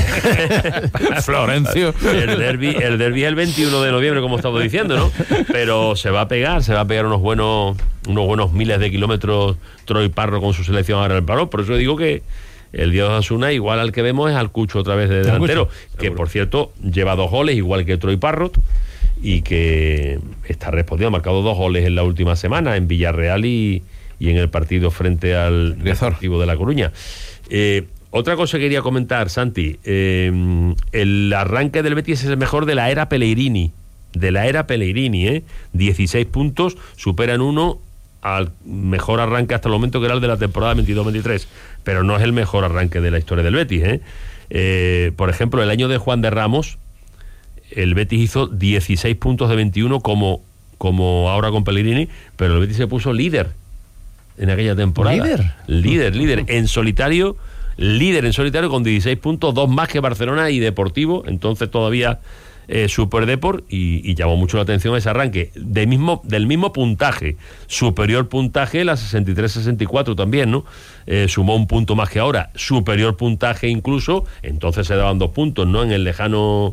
Speaker 6: Florencio. El derbi, el derbi es el veintiuno de noviembre, como estamos diciendo, ¿no? Pero se va a pegar, se va a pegar unos buenos, unos buenos miles de kilómetros Troy Parro con su selección ahora en el balón. Por eso digo que el día de Osasuna, igual al que vemos, es al Cucho otra vez de delantero, que por cierto lleva dos goles, igual que Troy Parrot, y que está respondiendo, ha marcado dos goles en la última semana, en Villarreal y, y en el partido frente al Deportivo de La Coruña. Eh, otra cosa que quería comentar, Santi, eh, el arranque del Betis es el mejor de la era Pellegrini, de la era Pellegrini, ¿eh? dieciséis puntos, superan uno al mejor arranque hasta el momento, que era el de la temporada veintidós veintitrés, pero no es el mejor arranque de la historia del Betis, ¿eh? Eh, por ejemplo, el año de Juan de Ramos, el Betis hizo dieciséis puntos de veintiuno, como, como ahora con Pellegrini, pero el Betis se puso líder en aquella temporada.
Speaker 26: ¿Líder?
Speaker 6: Líder, líder, en solitario, líder en solitario con dieciséis puntos, dos más que Barcelona y Deportivo, entonces todavía eh, Super Deport, y, y llamó mucho la atención ese arranque, de mismo, del mismo puntaje, superior puntaje, la sesenta y tres sesenta y cuatro también, ¿no? Eh, sumó un punto más que ahora, superior puntaje incluso, entonces se daban dos puntos, ¿no? En el lejano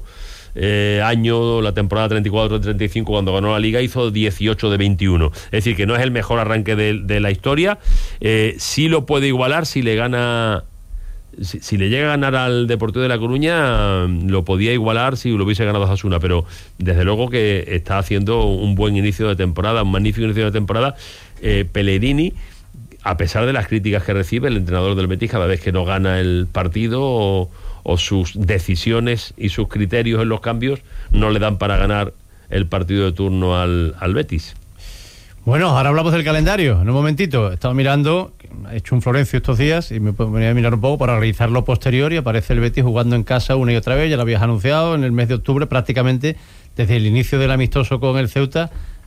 Speaker 6: eh, año, la temporada treinta y cuatro treinta y cinco, cuando ganó la Liga, hizo dieciocho de veintiuno, es decir, que no es el mejor arranque de, de la historia, eh, sí lo puede igualar si le gana... Si, si le llega a ganar al Deportivo de La Coruña, lo podía igualar si lo hubiese ganado Osasuna, pero desde luego que está haciendo un buen inicio de temporada, un magnífico inicio de temporada. eh, Pellegrini, a pesar de las críticas que recibe el entrenador del Betis cada vez que no gana el partido, o, o sus decisiones y sus criterios en los cambios no le dan para ganar el partido de turno al, al Betis.
Speaker 26: Bueno, ahora hablamos del calendario. En un momentito, he estado mirando, he hecho un Florencio estos días y me venía a mirar un poco para realizar lo posterior, y aparece el Betis jugando en casa una y otra vez. Ya lo habías anunciado, en el mes de octubre, prácticamente desde el inicio del amistoso con el Ceuta,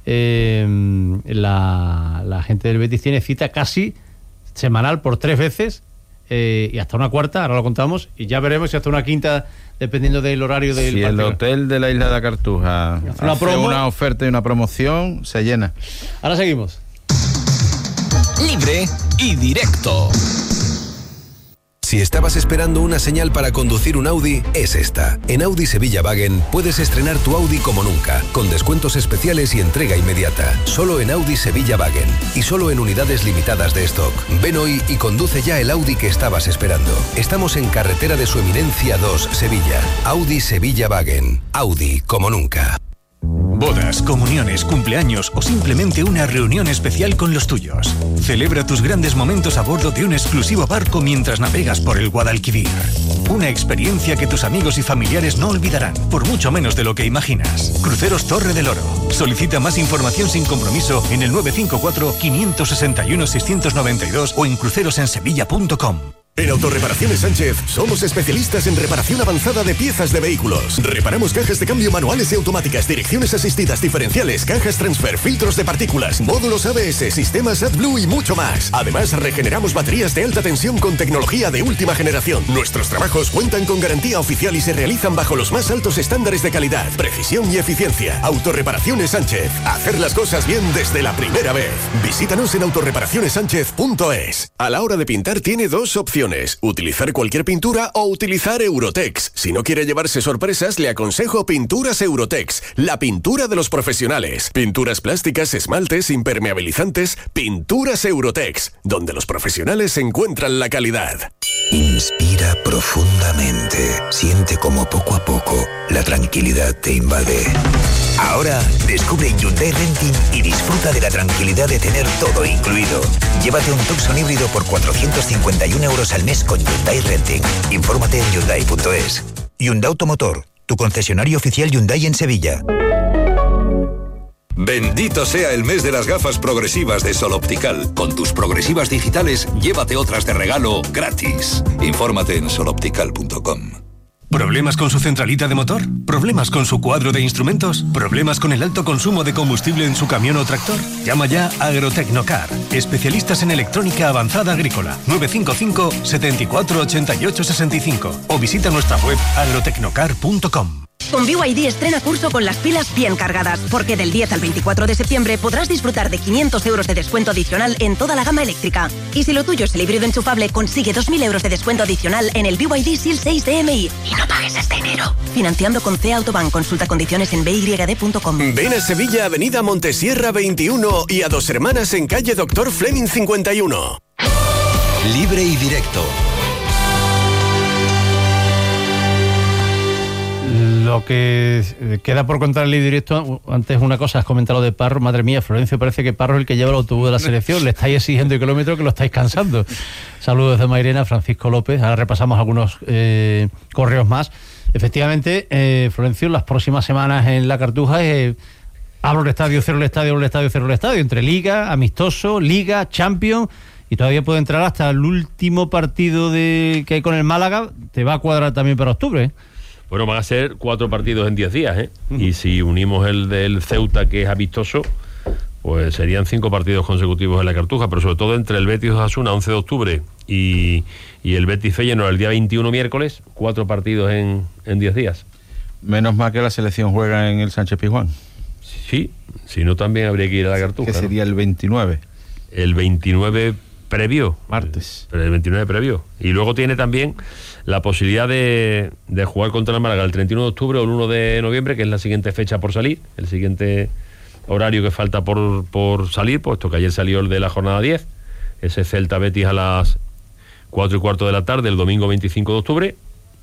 Speaker 26: eh, la, la gente del Betis tiene cita casi semanal por tres veces, eh, y hasta una cuarta, ahora lo contamos, y ya veremos si hasta una quinta, dependiendo del horario del
Speaker 27: si
Speaker 26: partido.
Speaker 27: El hotel de la Isla de la Cartuja
Speaker 26: una
Speaker 27: hace
Speaker 26: promo,
Speaker 27: una oferta y una promoción, se llena.
Speaker 26: Ahora seguimos.
Speaker 25: Libre y directo.
Speaker 2: Si estabas esperando una señal para conducir un Audi, es esta. En Audi Sevilla Wagen puedes estrenar tu Audi como nunca, con descuentos especiales y entrega inmediata. Solo en Audi Sevilla Wagen, y solo en unidades limitadas de stock. Ven hoy y conduce ya el Audi que estabas esperando. Estamos en Carretera de Su Eminencia dos, Sevilla. Audi Sevilla Wagen. Audi como nunca.
Speaker 30: Bodas, comuniones, cumpleaños o simplemente una reunión especial con los tuyos. Celebra tus grandes momentos a bordo de un exclusivo barco mientras navegas por el Guadalquivir. Una experiencia que tus amigos y familiares no olvidarán, por mucho menos de lo que imaginas. Cruceros Torre del Oro. Solicita más información sin compromiso en el nueve cinco cuatro, cinco seis uno, seis nueve dos o en crucerosensevilla punto com.
Speaker 22: En Autorreparaciones Sánchez somos especialistas en reparación avanzada de piezas de vehículos. Reparamos cajas de cambio manuales y automáticas, direcciones asistidas diferenciales, cajas transfer, filtros de partículas, módulos A B S, sistemas AdBlue y mucho más. Además, regeneramos baterías de alta tensión con tecnología de última generación. Nuestros trabajos cuentan con garantía oficial y se realizan bajo los más altos estándares de calidad, precisión y eficiencia. Autorreparaciones Sánchez. Hacer las cosas bien desde la primera vez. Visítanos en autorreparaciones sánchez punto es. A la hora de pintar tiene dos opciones. Utilizar cualquier pintura o utilizar Eurotex. Si no quiere llevarse sorpresas, le aconsejo Pinturas Eurotex, la pintura de los profesionales. Pinturas plásticas, esmaltes, impermeabilizantes. Pinturas Eurotex, donde los profesionales encuentran la calidad.
Speaker 3: Inspira profundamente. Siente como poco a poco la tranquilidad te invade. Ahora descubre Hyundai Renting y disfruta de la tranquilidad de tener todo incluido. Llévate un Tucson híbrido por cuatrocientos cincuenta y uno euros al mes con Hyundai Renting. Infórmate en hyundai punto es. Hyundai Automotor, tu concesionario oficial Hyundai en Sevilla.
Speaker 4: Bendito sea el mes de las gafas progresivas de Sol Optical. Con tus progresivas digitales, llévate otras de regalo gratis. Infórmate en sol optical punto com.
Speaker 30: ¿Problemas con su centralita de motor? ¿Problemas con su cuadro de instrumentos? ¿Problemas con el alto consumo de combustible en su camión o tractor? Llama ya a Agrotecnocar, especialistas en electrónica avanzada agrícola. nueve cinco cinco, siete cuatro, ocho ocho seis cinco o visita nuestra web agrotecnocar punto com.
Speaker 13: Con B Y D estrena curso con las pilas bien cargadas, porque del diez al veinticuatro de septiembre podrás disfrutar de quinientos euros de descuento adicional en toda la gama eléctrica. Y si lo tuyo es el híbrido enchufable, consigue dos mil euros de descuento adicional en el B Y D S I L seis D M I. Y no pagues este enero. Financiando con C Autobank. Consulta condiciones en B Y D punto com.
Speaker 22: Ven a Sevilla, Avenida Montesierra veintiuno y a Dos Hermanas en calle Doctor Fleming cincuenta y uno.
Speaker 25: Libre y directo.
Speaker 26: Lo que queda por contar el libre directo, antes una cosa, has comentado de Parro, madre mía, Florencio, parece que Parro es el que lleva el autobús de la selección, le estáis exigiendo kilómetros que lo estáis cansando. Saludos desde Mairena, Francisco López, ahora repasamos algunos eh, correos más. Efectivamente, eh, Florencio, las próximas semanas en la Cartuja eh, abro el estadio, cierro el estadio, abro el estadio, cierro el estadio, entre Liga, Amistoso, Liga, Champions, y todavía puede entrar hasta el último partido de que hay con el Málaga, te va a cuadrar también para octubre, ¿eh?
Speaker 6: Bueno, van a ser cuatro partidos en diez días, ¿eh? Uh-huh. Y si unimos el del Ceuta, que es amistoso, pues serían cinco partidos consecutivos en la Cartuja, pero sobre todo entre el Betis Osasuna, once de octubre, y, y el Betis Feyenoord el día veintiuno, miércoles, cuatro partidos en, en diez días.
Speaker 27: Menos mal que la selección juega en el Sánchez Pizjuán.
Speaker 6: Sí, si no también habría que ir a la Cartuja.
Speaker 27: Que sería, ¿no?, el veintinueve.
Speaker 6: El veintinueve previo.
Speaker 27: Martes.
Speaker 6: El, el veintinueve previo. Y luego tiene también la posibilidad de, de jugar contra el Málaga el treinta y uno de octubre o el uno de noviembre, que es la siguiente fecha por salir, el siguiente horario que falta por, por salir, puesto que ayer salió el de la jornada diez, ese Celta Betis a las cuatro y cuarto de la tarde, el domingo veinticinco de octubre,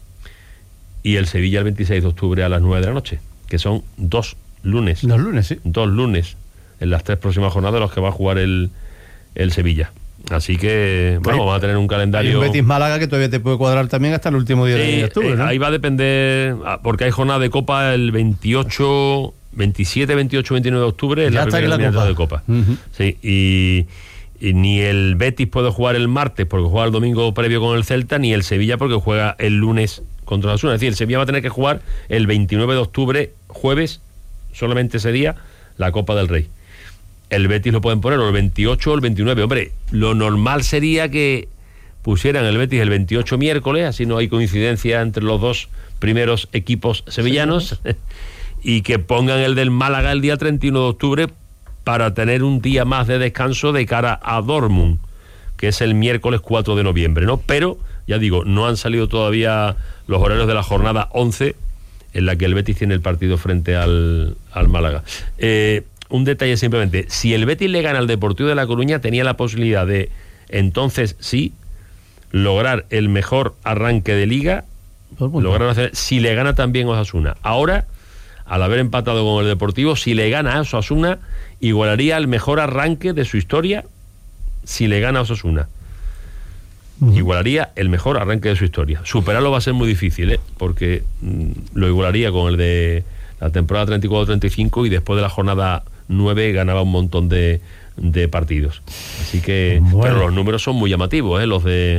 Speaker 6: y el Sevilla el veintiséis de octubre a las nueve de la noche, que son dos lunes.
Speaker 26: Dos lunes, sí.
Speaker 6: Dos lunes en las tres próximas jornadas los que va a jugar el, el Sevilla. Así que, bueno, vamos a tener un calendario.
Speaker 26: Hay un Betis Málaga que todavía te puede cuadrar también hasta el último día
Speaker 6: sí,
Speaker 26: de octubre, ¿no?
Speaker 6: Ahí va a depender, porque hay jornada de Copa el veintiocho, veintisiete, veintiocho, veintinueve de octubre, es la primera jornada de Copa. Uh-huh. Sí, y, y ni el Betis puede jugar el martes porque juega el domingo previo con el Celta, ni el Sevilla porque juega el lunes contra la Osasuna. Es decir, el Sevilla va a tener que jugar el veintinueve de octubre, jueves, solamente ese día, la Copa del Rey. El Betis lo pueden poner o el veintiocho o el veintinueve. Hombre, lo normal sería que pusieran el Betis el veintiocho miércoles, así no hay coincidencia entre los dos primeros equipos sevillanos, sí, y que pongan el del Málaga el día treinta y uno de octubre para tener un día más de descanso de cara a Dortmund, que es el miércoles cuatro de noviembre, ¿no? Pero, ya digo, no han salido todavía los horarios de la jornada once, en la que el Betis tiene el partido frente al, al Málaga. Eh... Un detalle simplemente, si el Betis le gana al Deportivo de La Coruña, tenía la posibilidad de, entonces sí, lograr el mejor arranque de Liga, lograr hacer, si le gana también Osasuna. Ahora, al haber empatado con el Deportivo, si le gana a Osasuna, igualaría el mejor arranque de su historia si le gana a Osasuna. Uh-huh. Igualaría el mejor arranque de su historia. Superarlo va a ser muy difícil, ¿eh? Porque mmm, lo igualaría con el de la temporada treinta y cuatro treinta y cinco y después de la jornada nueve ganaba un montón de, de partidos. Así que, bueno, pero los números son muy llamativos, ¿eh? Los de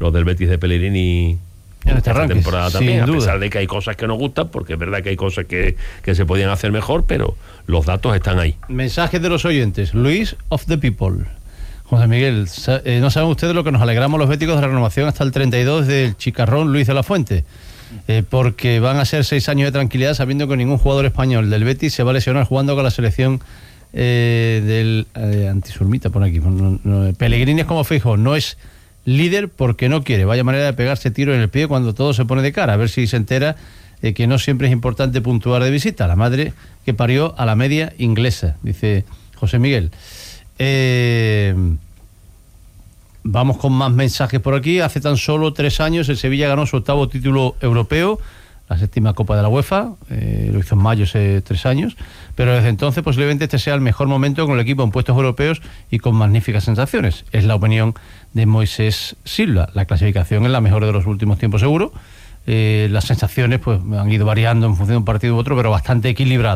Speaker 6: los del Betis de Pellegrini en esta
Speaker 26: arranque,
Speaker 6: temporada también, a
Speaker 26: duda.
Speaker 6: pesar de que hay cosas que nos gustan, porque es verdad que hay cosas que, que se podían hacer mejor, pero los datos están ahí.
Speaker 26: Mensajes de los oyentes. Luis of the People. José Miguel, eh, no saben ustedes lo que nos alegramos los béticos de la renovación hasta el treinta y dos del Chicarrón Luis de la Fuente, eh, porque van a ser seis años de tranquilidad sabiendo que ningún jugador español del Betis se va a lesionar jugando con la selección eh, del eh, antisurmita, por aquí. No, no, Pellegrini es como Feijóo, no es líder porque no quiere. Vaya manera de pegarse tiro en el pie cuando todo se pone de cara. A ver si se entera de que no siempre es importante puntuar de visita. La madre que parió a la media inglesa, dice José Miguel. Eh, vamos con más mensajes por aquí. Hace tan solo tres años el Sevilla ganó su octavo título europeo, la séptima Copa de la UEFA, eh, lo hizo en mayo hace tres años, pero desde entonces posiblemente este sea el mejor momento con el equipo en puestos europeos y con magníficas sensaciones. Es la opinión de Moisés Silva. La clasificación es la mejor de los últimos tiempos seguro. Eh, las sensaciones pues han ido variando en función de un partido u otro, pero bastante equilibrado.